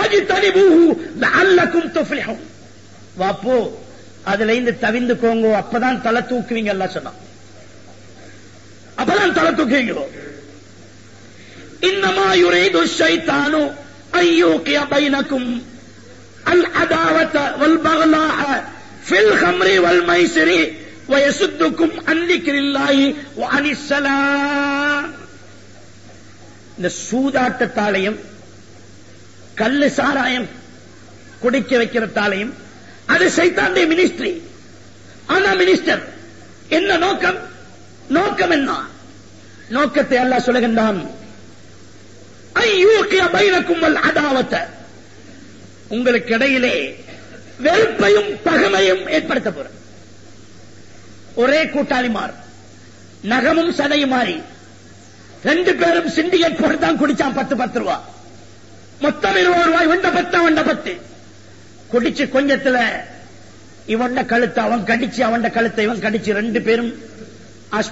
வாப்போ அதுல இருந்து தவிந்துக்கோங்க, அப்பதான் தலை தூக்குவீங்க. எல்லாம் சொன்னான், அப்பதான் தலை தூக்குவீங்களோ. இன்னமா யுரீது ஷைத்தானு அய்யூகிய பைனக்கும் அல் அதாவத வல் பக்லாஅ ஃபில் ஹம்ரி வல் மைசிரி வயசுத்துக்கும் அன் திக்ரில்லாஹி வ அனிஸ் ஸலாம். இந்த சூதாட்டத்தாலையும் கல்லு சாராயம் குடிக்க வைக்கிறதாலையும் அது சைத்தானுடைய மினிஸ்ட்ரி. ஆனா மினிஸ்டர் என்ன நோக்கம்? நோக்கம் என்ன? நோக்கத்தை அல்லாஹ் சொல்லுகின்றான், ஐயூகிய பைனக்கும் வல் அதாவத, உங்களுக்கு இடையிலே வெறுப்பையும் பகைமையும் ஏற்படுத்த போற. ஒரே கூட்டாளிமார், நகமும் சதையும் மாறி ரெண்டு பேரும் சிண்டிகேட் போட்டு தான் குடிச்சான். பத்து பத்து ரூபா மொத்தம் இருபது ரூபாய். வண்ட பத்து அவண்ட பத்து குடிச்சு கொஞ்சத்துல இவண்ட கழுத்தை அவன் கடிச்சு, அவண்ட கழுத்தை இவன் கடிச்சு, ரெண்டு பேரும்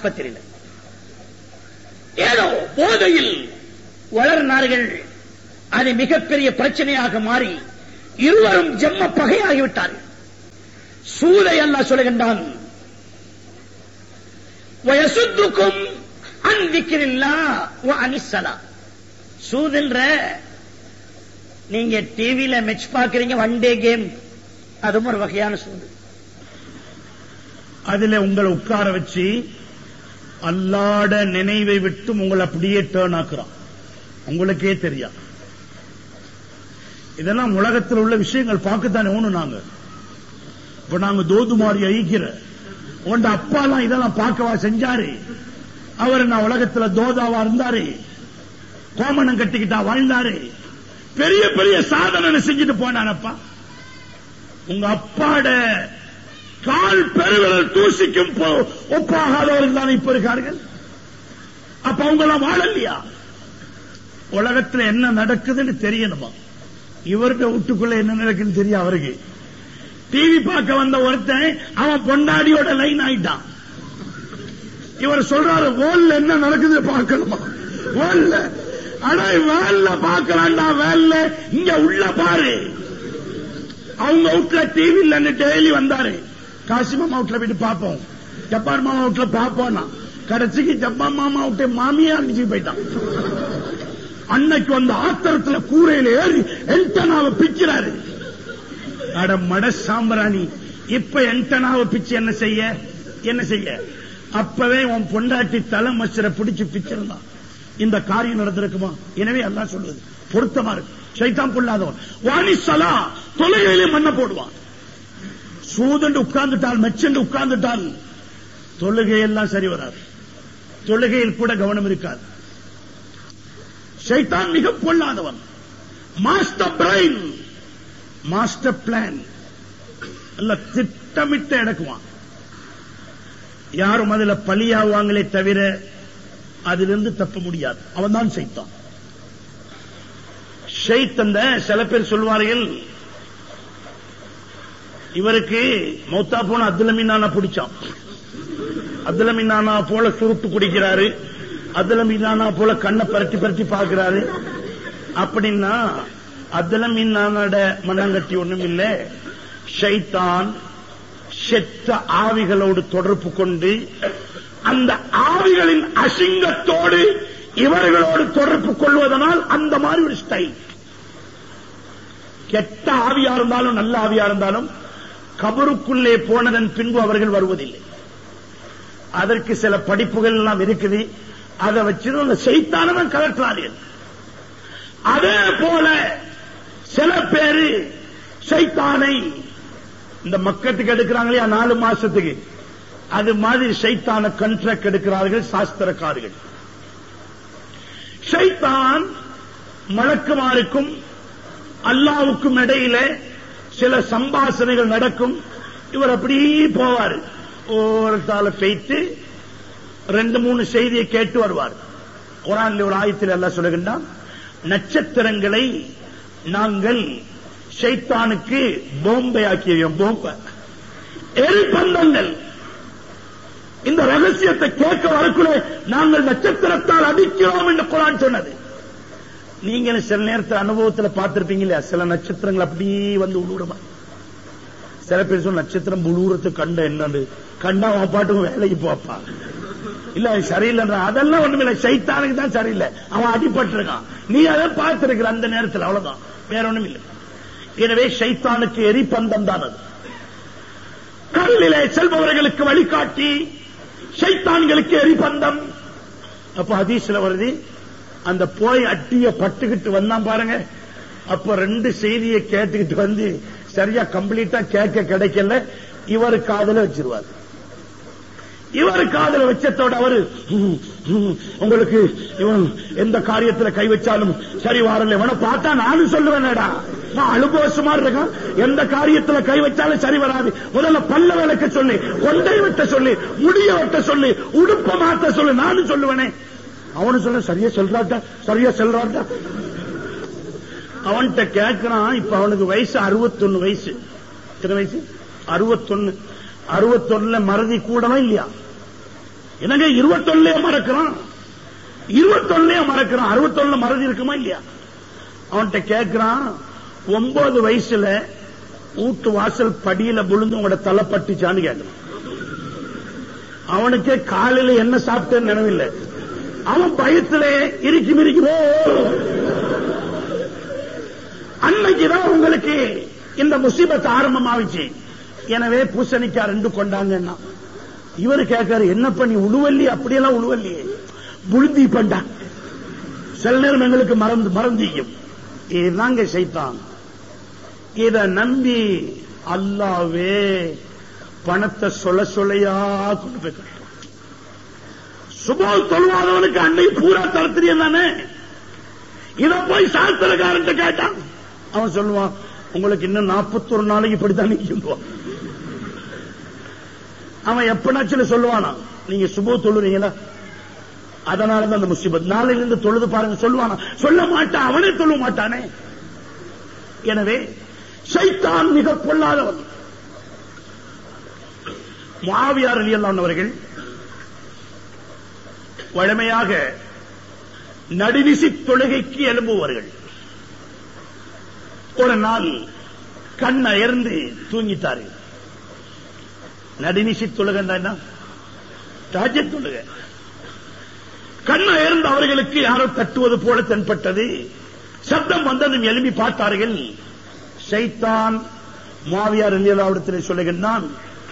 ஆஸ்பத்திரியில். ஏதோ போதையில் வளர்னார்கள். அது மிகப்பெரிய பிரச்சனையாக மாறி இருவரும் ஜென்ம பகையாகிவிட்டார்கள். சூதை அல்லாஹ் சொல்லுகின்றான், வயசுத்துக்கும் அன் திக்ரில்லாஹ் வ அனிஸ்ஸலா. சூதுன்ற நீங்க டிவில மேட்ச் பாக்குறீங்க, ஒன் டே கேம், அதுவும் ஒரு வகையான சூது. அதுல உங்களை உட்கார வச்சு அல்லாஹ்ட நினைவை விட்டு உங்களை அப்படியே டேர்ன் ஆக்குறான், உங்களுக்கே தெரியாது. இதெல்லாம் உலகத்தில் உள்ள விஷயங்கள் பார்க்கத்தானே ஒண்ணு. நாங்க இப்ப நாங்க தோதுமாரி ஐக்கிற உண்ட அப்பா எல்லாம் இதெல்லாம் பார்க்கவா செஞ்சாரு? அவர் நான் உலகத்துல தோதாவா இருந்தாரு, கோமணம் கட்டிக்கிட்டா வாழ்ந்தாரு, பெரிய பெரிய சாதனை செஞ்சுட்டு போனானப்பா. உங்க அப்பாட கால் பெருவிரல் தூசிக்கும் ஒப்பாகாதவர்கள் தானே இப்ப இருக்கார்கள். அப்ப அவங்க எல்லாம் வாழலையா? உலகத்துல என்ன நடக்குதுன்னு தெரியணுமா? இவருடைய வீட்டுக்குள்ள என்ன நடக்குன்னு தெரியும் அவருக்கு. டிவி பார்க்க வந்த ஒருத்தன் அவன் பொண்டாடியோட லைன் ஆயிட்டான். இவர் சொல்றாரு, வேல்ல என்ன நடக்குது பார்க்கணுமா? வேல்ல அடா வேல்ல பார்க்கலாம்டா, வேல்ல இங்க உள்ள பாரு. அவங்க வீட்டுல டிவி இல்லன்னு டெய்லி வந்தாரு. காசிமாமா வீட்டுல போயிட்டு பார்ப்போம், ஜப்பான் மாமா வீட்டுல பார்ப்போம்னா கடைசிக்கு ஜப்பான் மாமா விட்டு மாமியா அடிச்சு போயிட்டான். அன்னைக்கு வந்த ஆத்திரத்துல கூரையில ஏறி என்டனாவை பிக்கிறாரு. அட மட சாம்பிராணி, இப்ப என்டனாவை பிச்சு என்ன செய்ய என்ன செய்ய? அப்பவே உன் பொண்டாட்டி தலை மச்சரை பிடிச்சு பிச்சிருந்தான், இந்த காரியம் நடந்திருக்குமா? எனவே அல்லாஹ் சொல்லுது பொருத்தமா இருக்கு. ஷைத்தான் பொல்லாதவன். வாணிசலா தொலைகையிலே மண்ண போடுவான். சூதண்டு உட்கார்ந்துட்டால், மெச்சண்டு உட்கார்ந்துட்டால் தொழுகையெல்லாம் சரி வராது, தொழுகையில் கூட கவனம் இருக்காது. ஷைத்தான் மிக பொல்லாதவன். மாஸ்டர் பிரைன், மாஸ்டர் பிளான் அல்ல, திட்டமிட்டு எடுக்குவான். யாரும் அதுல பலியாவாங்களே தவிர அதிலிருந்து தப்ப முடியாது. அவன் தான் ஷைத்தான். ஷைத்தந்த சில பேர் சொல்வார்கள், இவருக்கு மௌத்தா போன அப்துல் மீனானா பிடிச்சான், அப்துல் மீனானா போல சுருட்டு குடிக்கிறாரு, அப்துல் மீனானா போல கண்ணை பரட்டி பரட்டி பார்க்கிறாரு. அப்படின்னா அப்துல் மீனானோட மனங்கட்டி ஒண்ணும் இல்லை. ஷைத்தான் செத்த ஆவிகளோடு தொடர்பு கொண்டு அந்த ஆவிகளின் அசிங்கத்தோடு இவர்களோடு தொடர்பு கொள்வதனால் அந்த மாதிரி ஒரு ஸ்டைல். கெட்ட ஆவியா இருந்தாலும் நல்ல ஆவியா இருந்தாலும் கபருக்குள்ளே போனதன் பின்பு அவர்கள் வருவதில்லை. அதற்கு சில படிப்புகள் எல்லாம் இருக்குது. அதை வச்சு அந்த ஷைத்தானவன் கலற்றார்கள். அதே போல சில பேரு ஷைத்தானை இந்த மக்கத்துக்கு எடுக்கிறாங்களே நாலு மாசத்துக்கு, அது மாதிரி ஷைத்தான கண்ட்ராக்ட் எடுக்கிறார்கள் சாஸ்திரக்காரர்கள். ஷைத்தான் மலக்குமாருக்கும் அல்லாவுக்கும் இடையில சில சம்பாஷணைகள் நடக்கும். இவர் அப்படி போவார், ஓரத்தால பெய்த்து ரெண்டு மூணு செய்தியை கேட்டு வருவார். குர்ஆன்ல ஒரு ஆயத்தில் அல்லாஹ் சொல்லுகின்றான், நட்சத்திரங்களை நாங்கள் ஷைத்தானுக்கு போம்பை ஆக்கியோம். போம்பை எரிபந்தங்கள். இந்த ரகசியத்தை கேட்க வரக்குள்ளே நாங்கள் நட்சத்திரத்தால் அடிக்கிறோம் என்று குர்ஆன் சொன்னது. நீங்க சில நேரத்தில் அனுபவத்தில் பார்த்திருப்பீங்க இல்லையா? சில நட்சத்திரங்கள் அப்படியே வந்து உழுவுறமா. சில பேர் சொல்ல நட்சத்திரம் உழுவுறதுக்கு கண்ட என்னன்னு கண்டா அவன் பாட்டுக்கும் வேலைக்கு போப்பா, இல்ல சரியில்லை. அதெல்லாம் ஒண்ணுமே இல்லை, ஷைத்தானுக்கு தான் சரியில்லை, அவன் அடிபட்டு இருக்கான். நீ அதை பார்த்திருக்கிற அந்த நேரத்தில், அவ்வளவுதான், வேற ஒண்ணும் இல்லை. எனவே ஷைத்தானுக்கு எரிபந்தம் தான் அது. கடலிலே செல்பவர்களுக்கு வழிகாட்டி, ஷைத்தான்களுக்கு எரிபந்தம். அப்ப ஹதீஸ்ல வருது, அந்த போய் அட்டிய பட்டுக்கிட்டு வந்தான் பாருங்க, அப்ப ரெண்டு செய்தியை கேட்டுக்கிட்டு வந்து சரியா கம்ப்ளீட்டா கேட்க கிடைக்கல, இவரு காதல வச்சிருவார். இவரு காதல வச்சதோட அவரு உங்களுக்கு இவன் எந்த காரியத்துல கை வச்சாலும் சரி வரல, இவனை பார்த்தா நானும் சொல்லுவேன்டா, நான் அனுபவசமா இருக்கான், எந்த காரியத்துல கை வச்சாலும் சரி வராது. முதல்ல பல்ல விளக்க சொல்லி, கொண்டை வெட்ட சொல்லி, முடிய வெட்ட சொல்லி, உடுப்ப மாத்த சொல்லி, நானும் சொல்லுவேனே. அவனு சொல்ல சரியா சொல்றாட்டா, சரியா சொல்றாட்டா. அவன்கிட்ட கேட்கிறான். இப்ப அவனுக்கு வயசு அறுபத்தொன்னு வயசு. எத்தனை வயசு? அறுபத்தொன்னு. அறுபத்தொன்னுல மறதி கூடவா இல்லையா? என்னங்க இருபத்தொன்னுலயே மறக்கிறான், இருபத்தொன்னுலயே மறக்கிறான். அறுபத்தொன்னுல மறதி இருக்குமா இல்லையா? அவன்கிட்ட கேட்கிறான், ஒன்பது வயசுல வீட்டு வாசல் படியில விழுந்து உங்களோட தலை பட்டுச்சான்னு கேட்கிறான். அவனுக்கே காலையில என்ன சாப்பிட்டேன்னு நினைவில்லை. அவன் பயத்துல இறுக்கி மிரிக்கிறோ. அன்னைக்குதான் உங்களுக்கு இந்த முசீபத் ஆரம்பமாவிச்சு. எனவே பூசணிக்கா ரெண்டு கொண்டாங்கன்னா இவரு கேட்காரு, என்ன பண்ணி உழுவல்லி? அப்படியெல்லாம் உழுவல்லி, புழுந்தி பண்டா. சில நேரம் எங்களுக்கு மறந்து மறந்தியும். இதுதாங்க சைத்தான். இத நம்பி அல்லாவே பணத்தை சொல்ல சொல்லையா கொண்டு போய் கட்டுறான். சுபோல் தொழுவாதவனுக்கு அன்னை பூரா தரத்திரியம் தானே. இத போய் சாஸ்திரக்காரன் கேட்டான். அவன் சொல்லுவான், உங்களுக்கு இன்னும் நாற்பத்தொரு நாளைக்கு இப்படித்தான் நிற்கும். அவன் எப்பனாச்சும் சொல்லுவானா, நீங்க சுபோ தொழுறீங்களா, அதனாலதான் அந்த முசீபத், நாளையிலிருந்து தொழுது பாருங்க சொல்லுவானா? சொல்ல மாட்டான். அவனே தொழ மாட்டானே. எனவே ஷைத்தான் மிக பொல்லாதவன். முஆவியா ரலியல்லாஹு அன்ஹு அவர்கள் வழமையாக நடுநிசி தொழுகைக்கு எழும்புவார்கள். ஒரு நாள் கண் அயர்ந்து தூங்கிட்டார்கள். நடுநிசி தொழுகண்டா என்ன? தஹஜ்ஜுத் தொழுகை. கண் அயர்ந்து அவர்களுக்கு யாரோ தட்டுவது போல தென்பட்டது. சப்தம் வந்ததும் எழுப்பி பார்த்தார்கள். ஷைத்தான் முஆவியா ரலியல்லாஹு அன்ஹு சொல்லுகிறான்,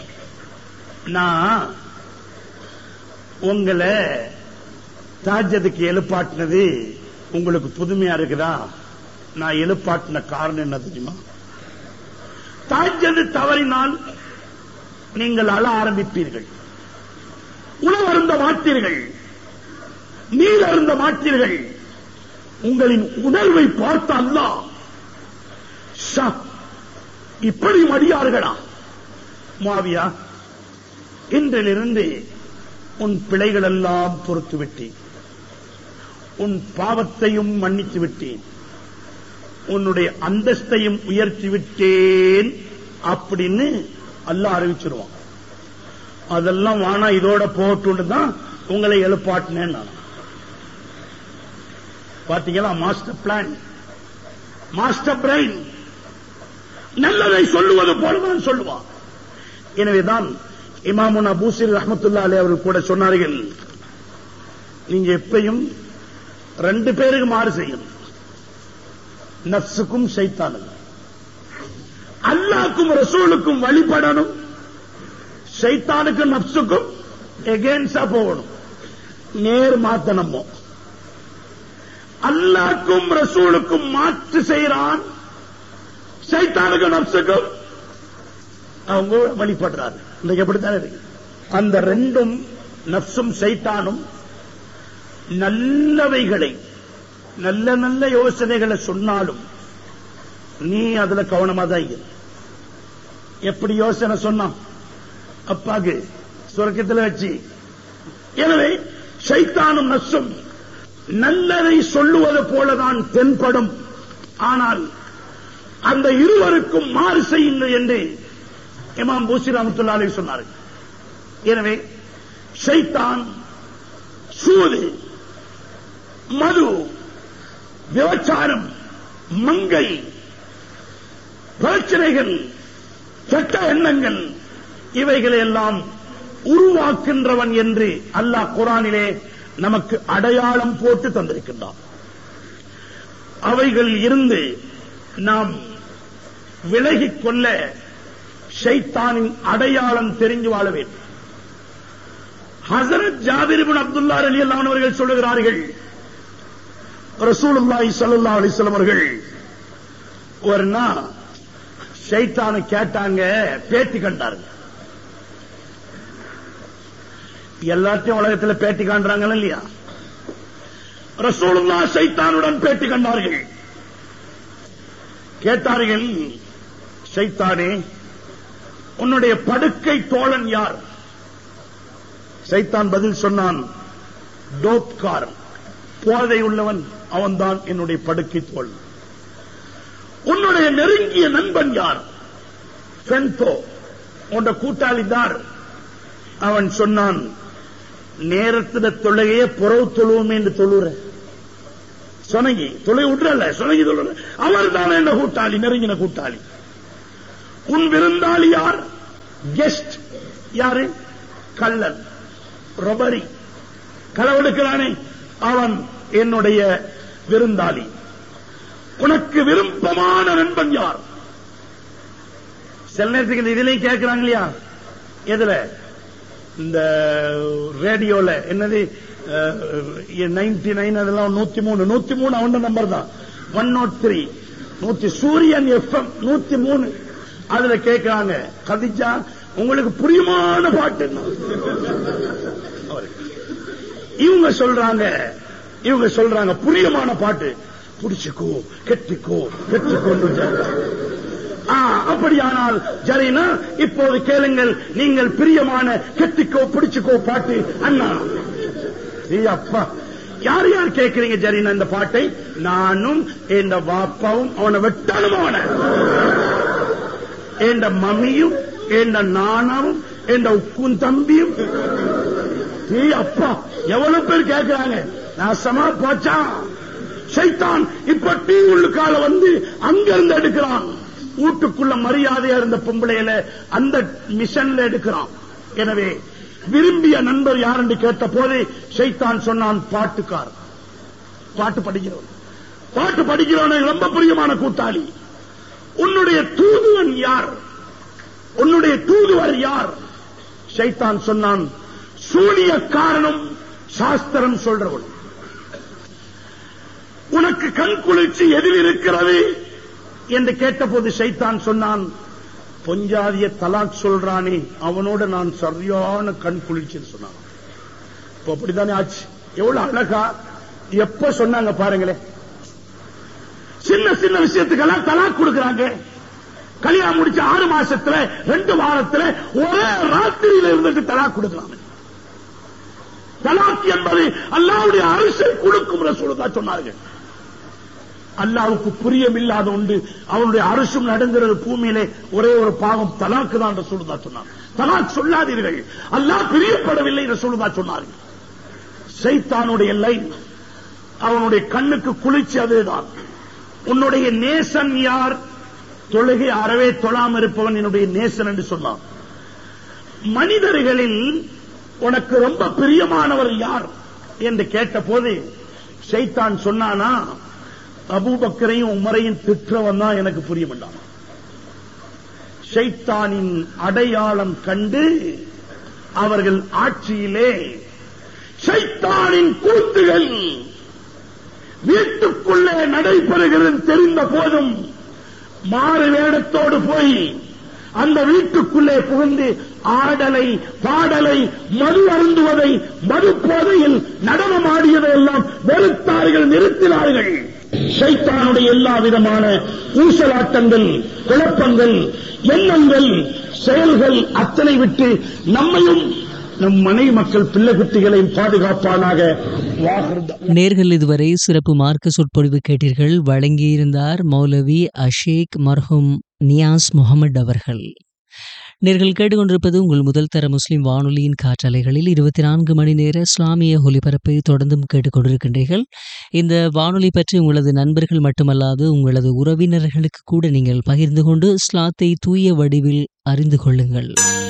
நான் உங்களை தஹஜ்ஜுதுக்கு எழுப்பாட்டினது உங்களுக்கு புதுமையா இருக்குதா? நான் எழுப்பாட்டின காரணம் என்ன தெரியுமா? தஹஜ்ஜுத் தவறினால் நீங்கள் அழ ஆரம்பிப்பீர்கள், உணவு அருந்த மாட்டீர்கள், நீர் அருந்த மாட்டீர்கள். உங்களின் உணர்வை பார்த்த அல்லாஹ், இப்படி மடியார்களா முஆவியா, இன்றிலிருந்து உன் பிழைகள் எல்லாம் பொறுத்து விட்டேன், உன் பாவத்தையும் மன்னித்து விட்டேன், உன்னுடைய அந்தஸ்தையும் உயர்த்தி விட்டேன் அப்படின்னு அல்லாஹ் அறிவிச்சிருவான். அதெல்லாம் வானா இதோட போட்டு தான் உங்களை எழுப்பாட்டினேன். பாத்தீங்களா? Master plan, master brain. நல்லதை சொல்லுவது போலதான் சொல்லுவான். எனவேதான் இமாமுனா பூசிர் ரஹ்மத்துல்லாஹி அலைஹி அவர்கள் கூட சொன்னார்கள், நீங்க எப்பயும் ரெண்டு பேருக்கு மாறு செய்யணும், நஃப்ஸுக்கும் ஷைத்தானுக்கும். அல்லாஹ்க்கும் ரசூலுக்கும் வழிபடணும், ஷைத்தானுக்கும் நஃப்ஸுக்கும் எகென்ஸ்டா போகணும். நேர் மாத்தனமோ அல்லாஹ்க்கும் ரசூலுக்கும் மாற்று செய்யறான், ஷைத்தானுக்கும் நஃப்ஸுக்கும் அவங்க வழிபடுறாரு. இன்னைக்கு எப்படித்தான் இருக்கு. அந்த ரெண்டும் நஃப்ஸும் ஷைத்தானும் நல்லவைகளை, நல்ல நல்ல யோசனைகளை சொன்னாலும் நீ அதுல கவனமா தான் இரு. எப்படி யோசனை சொன்னான் அப்பாக்கு சொர்க்கத்தில் வச்சு. எனவே ஷைத்தானும் நஃப்ஸும் நல்லதை சொல்லுவது போலதான் தென்படும். ஆனால் அந்த இருவருக்கும் மாறு செய்யுங்கள் என்று இமாம் பூசி ரஹ்மத்துல்லாஹி அலைஹி சொன்னார்கள். எனவே ஷைத்தான் சூது, மது, விபச்சாரம், மங்கை, பிரச்சனைகள், கெட்ட எண்ணங்கள், இவைகளை எல்லாம் உருவாக்கின்றவன் என்று அல்லாஹ் குர்ஆனிலே நமக்கு அடையாளம் போட்டு தந்திருக்கின்றான். அவைகள் இருந்து நாம் விலகிக் கொள்ள ஷைத்தானின் அடையாளம் தெரிஞ்சு வாழ வேண்டும். ஹஸரத் ஜாபிர் இப்னு அப்துல்லாஹ் ரலியல்லாஹு அன்ஹு அவர்கள் சொல்லுகிறார்கள், ரசூலுல்லாஹி ஸல்லல்லாஹு அலைஹி வஸல்லம் அவர்கள் ஒரு நாள் ஷைத்தானை கேட்டாங்க, பேட்டி கண்டார்கள். எல்லாத்தையும் உலகத்தில் பேட்டி காண்றாங்க இல்லையா? ரசூலுல்லாஹ் ஷைத்தானுடன் பேட்டி கண்டார்கள். கேட்டார்கள், ஷைத்தானே உன்னுடைய படுக்கை தோழன் யார்? ஷைத்தான் பதில் சொன்னான், டோப்காரன், போதை உள்ளவன், அவன்தான் என்னுடைய படுக்கை தோழன். உன்னுடைய நெருங்கிய நண்பன் யார்? ஃபென்தோ, உன்னுடைய கூட்டாளி தார். அவன் சொன்னான், நேரத்தில் தொழுகையே புறவு தொழுவோமே என்று தொழுற. சொனங்கி தொலை விட்டுறல சொனங்கி தொலை அவர் தானே என்ன கூட்டாளி, நெருங்கின கூட்டாளி. உன் விருந்தாளி யார்? கெஸ்ட் யாரு? கள்ளன், ரொபரி, களவெடுக்கிறானே அவன் என்னுடைய விருந்தாளி. உனக்கு விருப்பமான நண்பன் யார்? சில நேரத்துக்கு இதுலயும் கேட்கிறாங்க இல்லையா, எதுல? இந்த ரேடியோல என்னது நைன்டி நைன் அதெல்லாம் நூத்தி மூணு நூத்தி மூணு அவன் நம்பர் தான். ஒன் நாட் த்ரீ நூத்தி சூரியன் எஃப்எம் நூத்தி மூணு அதுல கேட்கிறாங்க, கதிஜா உங்களுக்கு புரியுமான பாட்டு. இவங்க சொல்றாங்க இவங்க சொல்றாங்க புரியுமான பாட்டு, புடிச்சுக்கோ கெட்டிக்கோ கெட்டிக்கோ. அப்படியானால் ஜரீனா இப்போது கேளுங்கள், நீங்கள் பிரியமான கெட்டிக்கோ பிடிச்சுக்கோ பாட்டு. அண்ணா அப்பா யார் யார் கேட்கிறீங்க ஜரீனா இந்த பாட்டை? நானும் என் வாப்பாவும் அவனை வெட்டாலும் அவனை என் மம்மியும் என் நானாவும் என் உக்கும் தம்பியும். அப்பா எவ்வளவு பேர் கேட்கிறாங்க. நாசமா போச்சா சைத்தான். இப்ப டீ உள்ளுக்கால வந்து அங்கிருந்து எடுக்கிறான். வீட்டுக்குள்ள மரியாதையா இருந்த பொம்பளையில அந்த மிஷன்ல எடுக்கிறான். எனவே விரும்பிய நண்பர் யார் என்று கேட்ட போது சைத்தான் சொன்னான், பாட்டுக்கார், பாட்டு படிக்கிறவன். பாட்டு படிக்கிறவன் ரொம்ப பிரியமான கூட்டாளி. உன்னுடைய தூதுவன் யார்? உன்னுடைய தூதுவர் யார்? சைத்தான் சொன்னான், சூனிய காரணம் சாஸ்திரம் சொல்றவன். உனக்கு கண் குளிர்ச்சி எதில் இருக்கிறது என்று கேட்டபோது சைத்தான் சொன்னான், பொஞ்சாதிய தலாக் சொல்றானே அவனோட நான் சரியான கண் குளிர்ச்சின்னு சொன்னான். இப்ப அப்படித்தானே ஆச்சு. எவ்வளவு அழகா எப்ப சொன்னாங்க பாருங்களேன். சின்ன சின்ன விஷயத்துக்கெல்லாம் தலாக் கொடுக்கிறாங்க. கல்யாணம் முடிச்ச ஆறு மாசத்துல ரெண்டு வாரத்துல ஒரே ராத்திரியில இருந்துட்டு தலாக் கொடுக்கிறாங்க. தலாக் என்பது அல்லாஹ்வுடைய அரசை கொடுக்கும் ரசூலுல்லாஹ் சொன்னார்கள். அல்லாஹ்வுக்கு புரியமில்லாத உண்டு அவனுடைய அரசும் நடந்துறது பூமியிலே ஒரே ஒரு பாவம் தலாக்கு தான் ரசூலுல்லாஹ் சொன்னார். தலாக் சொல்லாதீர்கள், அல்லாஹ் பிரியப்படவில்லை ரசூலுல்லாஹ் சொன்னார்கள். சைத்தானுடைய லைன், அவனுடைய கண்ணுக்கு குளிர்ச்சி அதுதான். உன்னுடைய நேசன் யார்? தொழுகை அறவே தொழாம இருப்பவன் என்னுடைய நேசன் என்று சொன்னான். மனிதர்களில் உனக்கு ரொம்ப பிரியமானவர் யார் என்று கேட்ட போது சைத்தான் சொன்னானா, அபூபக்கரையும் உமரையும் திற்றவன் தான் எனக்கு புரியமாட்டான். ஷைத்தானின் அடையாளம் கண்டு அவர்கள் ஆட்சியிலே ஷைத்தானின் கூத்துகள் வீட்டுக்குள்ளே நடைபெறுகிறது தெரிந்த போதும் மாறு வேடத்தோடு போய் அந்த வீட்டுக்குள்ளே புகுந்து ஆடலை பாடலை மது அருந்துவதை மது போதையில் நடனமாடியதை எல்லாம் வெறுத்தார்கள், நிறுத்தினார்கள். ஷைத்தானுடைய எல்லா விதமான ஊசலாட்டங்கள், குழப்பங்கள், எண்ணங்கள், செயல்கள் அத்தனை விட்டு நம்மையும் நம் மனைவி மக்கள் பிள்ளை குட்டிகளையும் பாதுகாப்பானாக. நேர்கள் இதுவரை சிறப்பு மார்க்க சொற்பொழிவு கேட்டீர்கள். வழங்கியிருந்தார் மௌலவி அஷேக் மர்ஹூம் நியாஸ் முகமது அவர்கள். நேர்கள் கேட்டுக்கொண்டிருப்பது உங்கள் முதல் தர முஸ்லிம் வானொலியின் காற்றலைகளில் இருபத்தி நான்கு மணி நேர இஸ்லாமிய ஒலிபரப்பை தொடர்ந்தும் கேட்டுக்கொண்டிருக்கின்றீர்கள். இந்த வானொலி பற்றி உங்களது நண்பர்கள் மட்டுமல்லாது உங்களது உறவினர்களுக்கு கூட நீங்கள் பகிர்ந்து கொண்டு இஸ்லாத்தை தூய வடிவில் அறிந்து கொள்ளுங்கள்.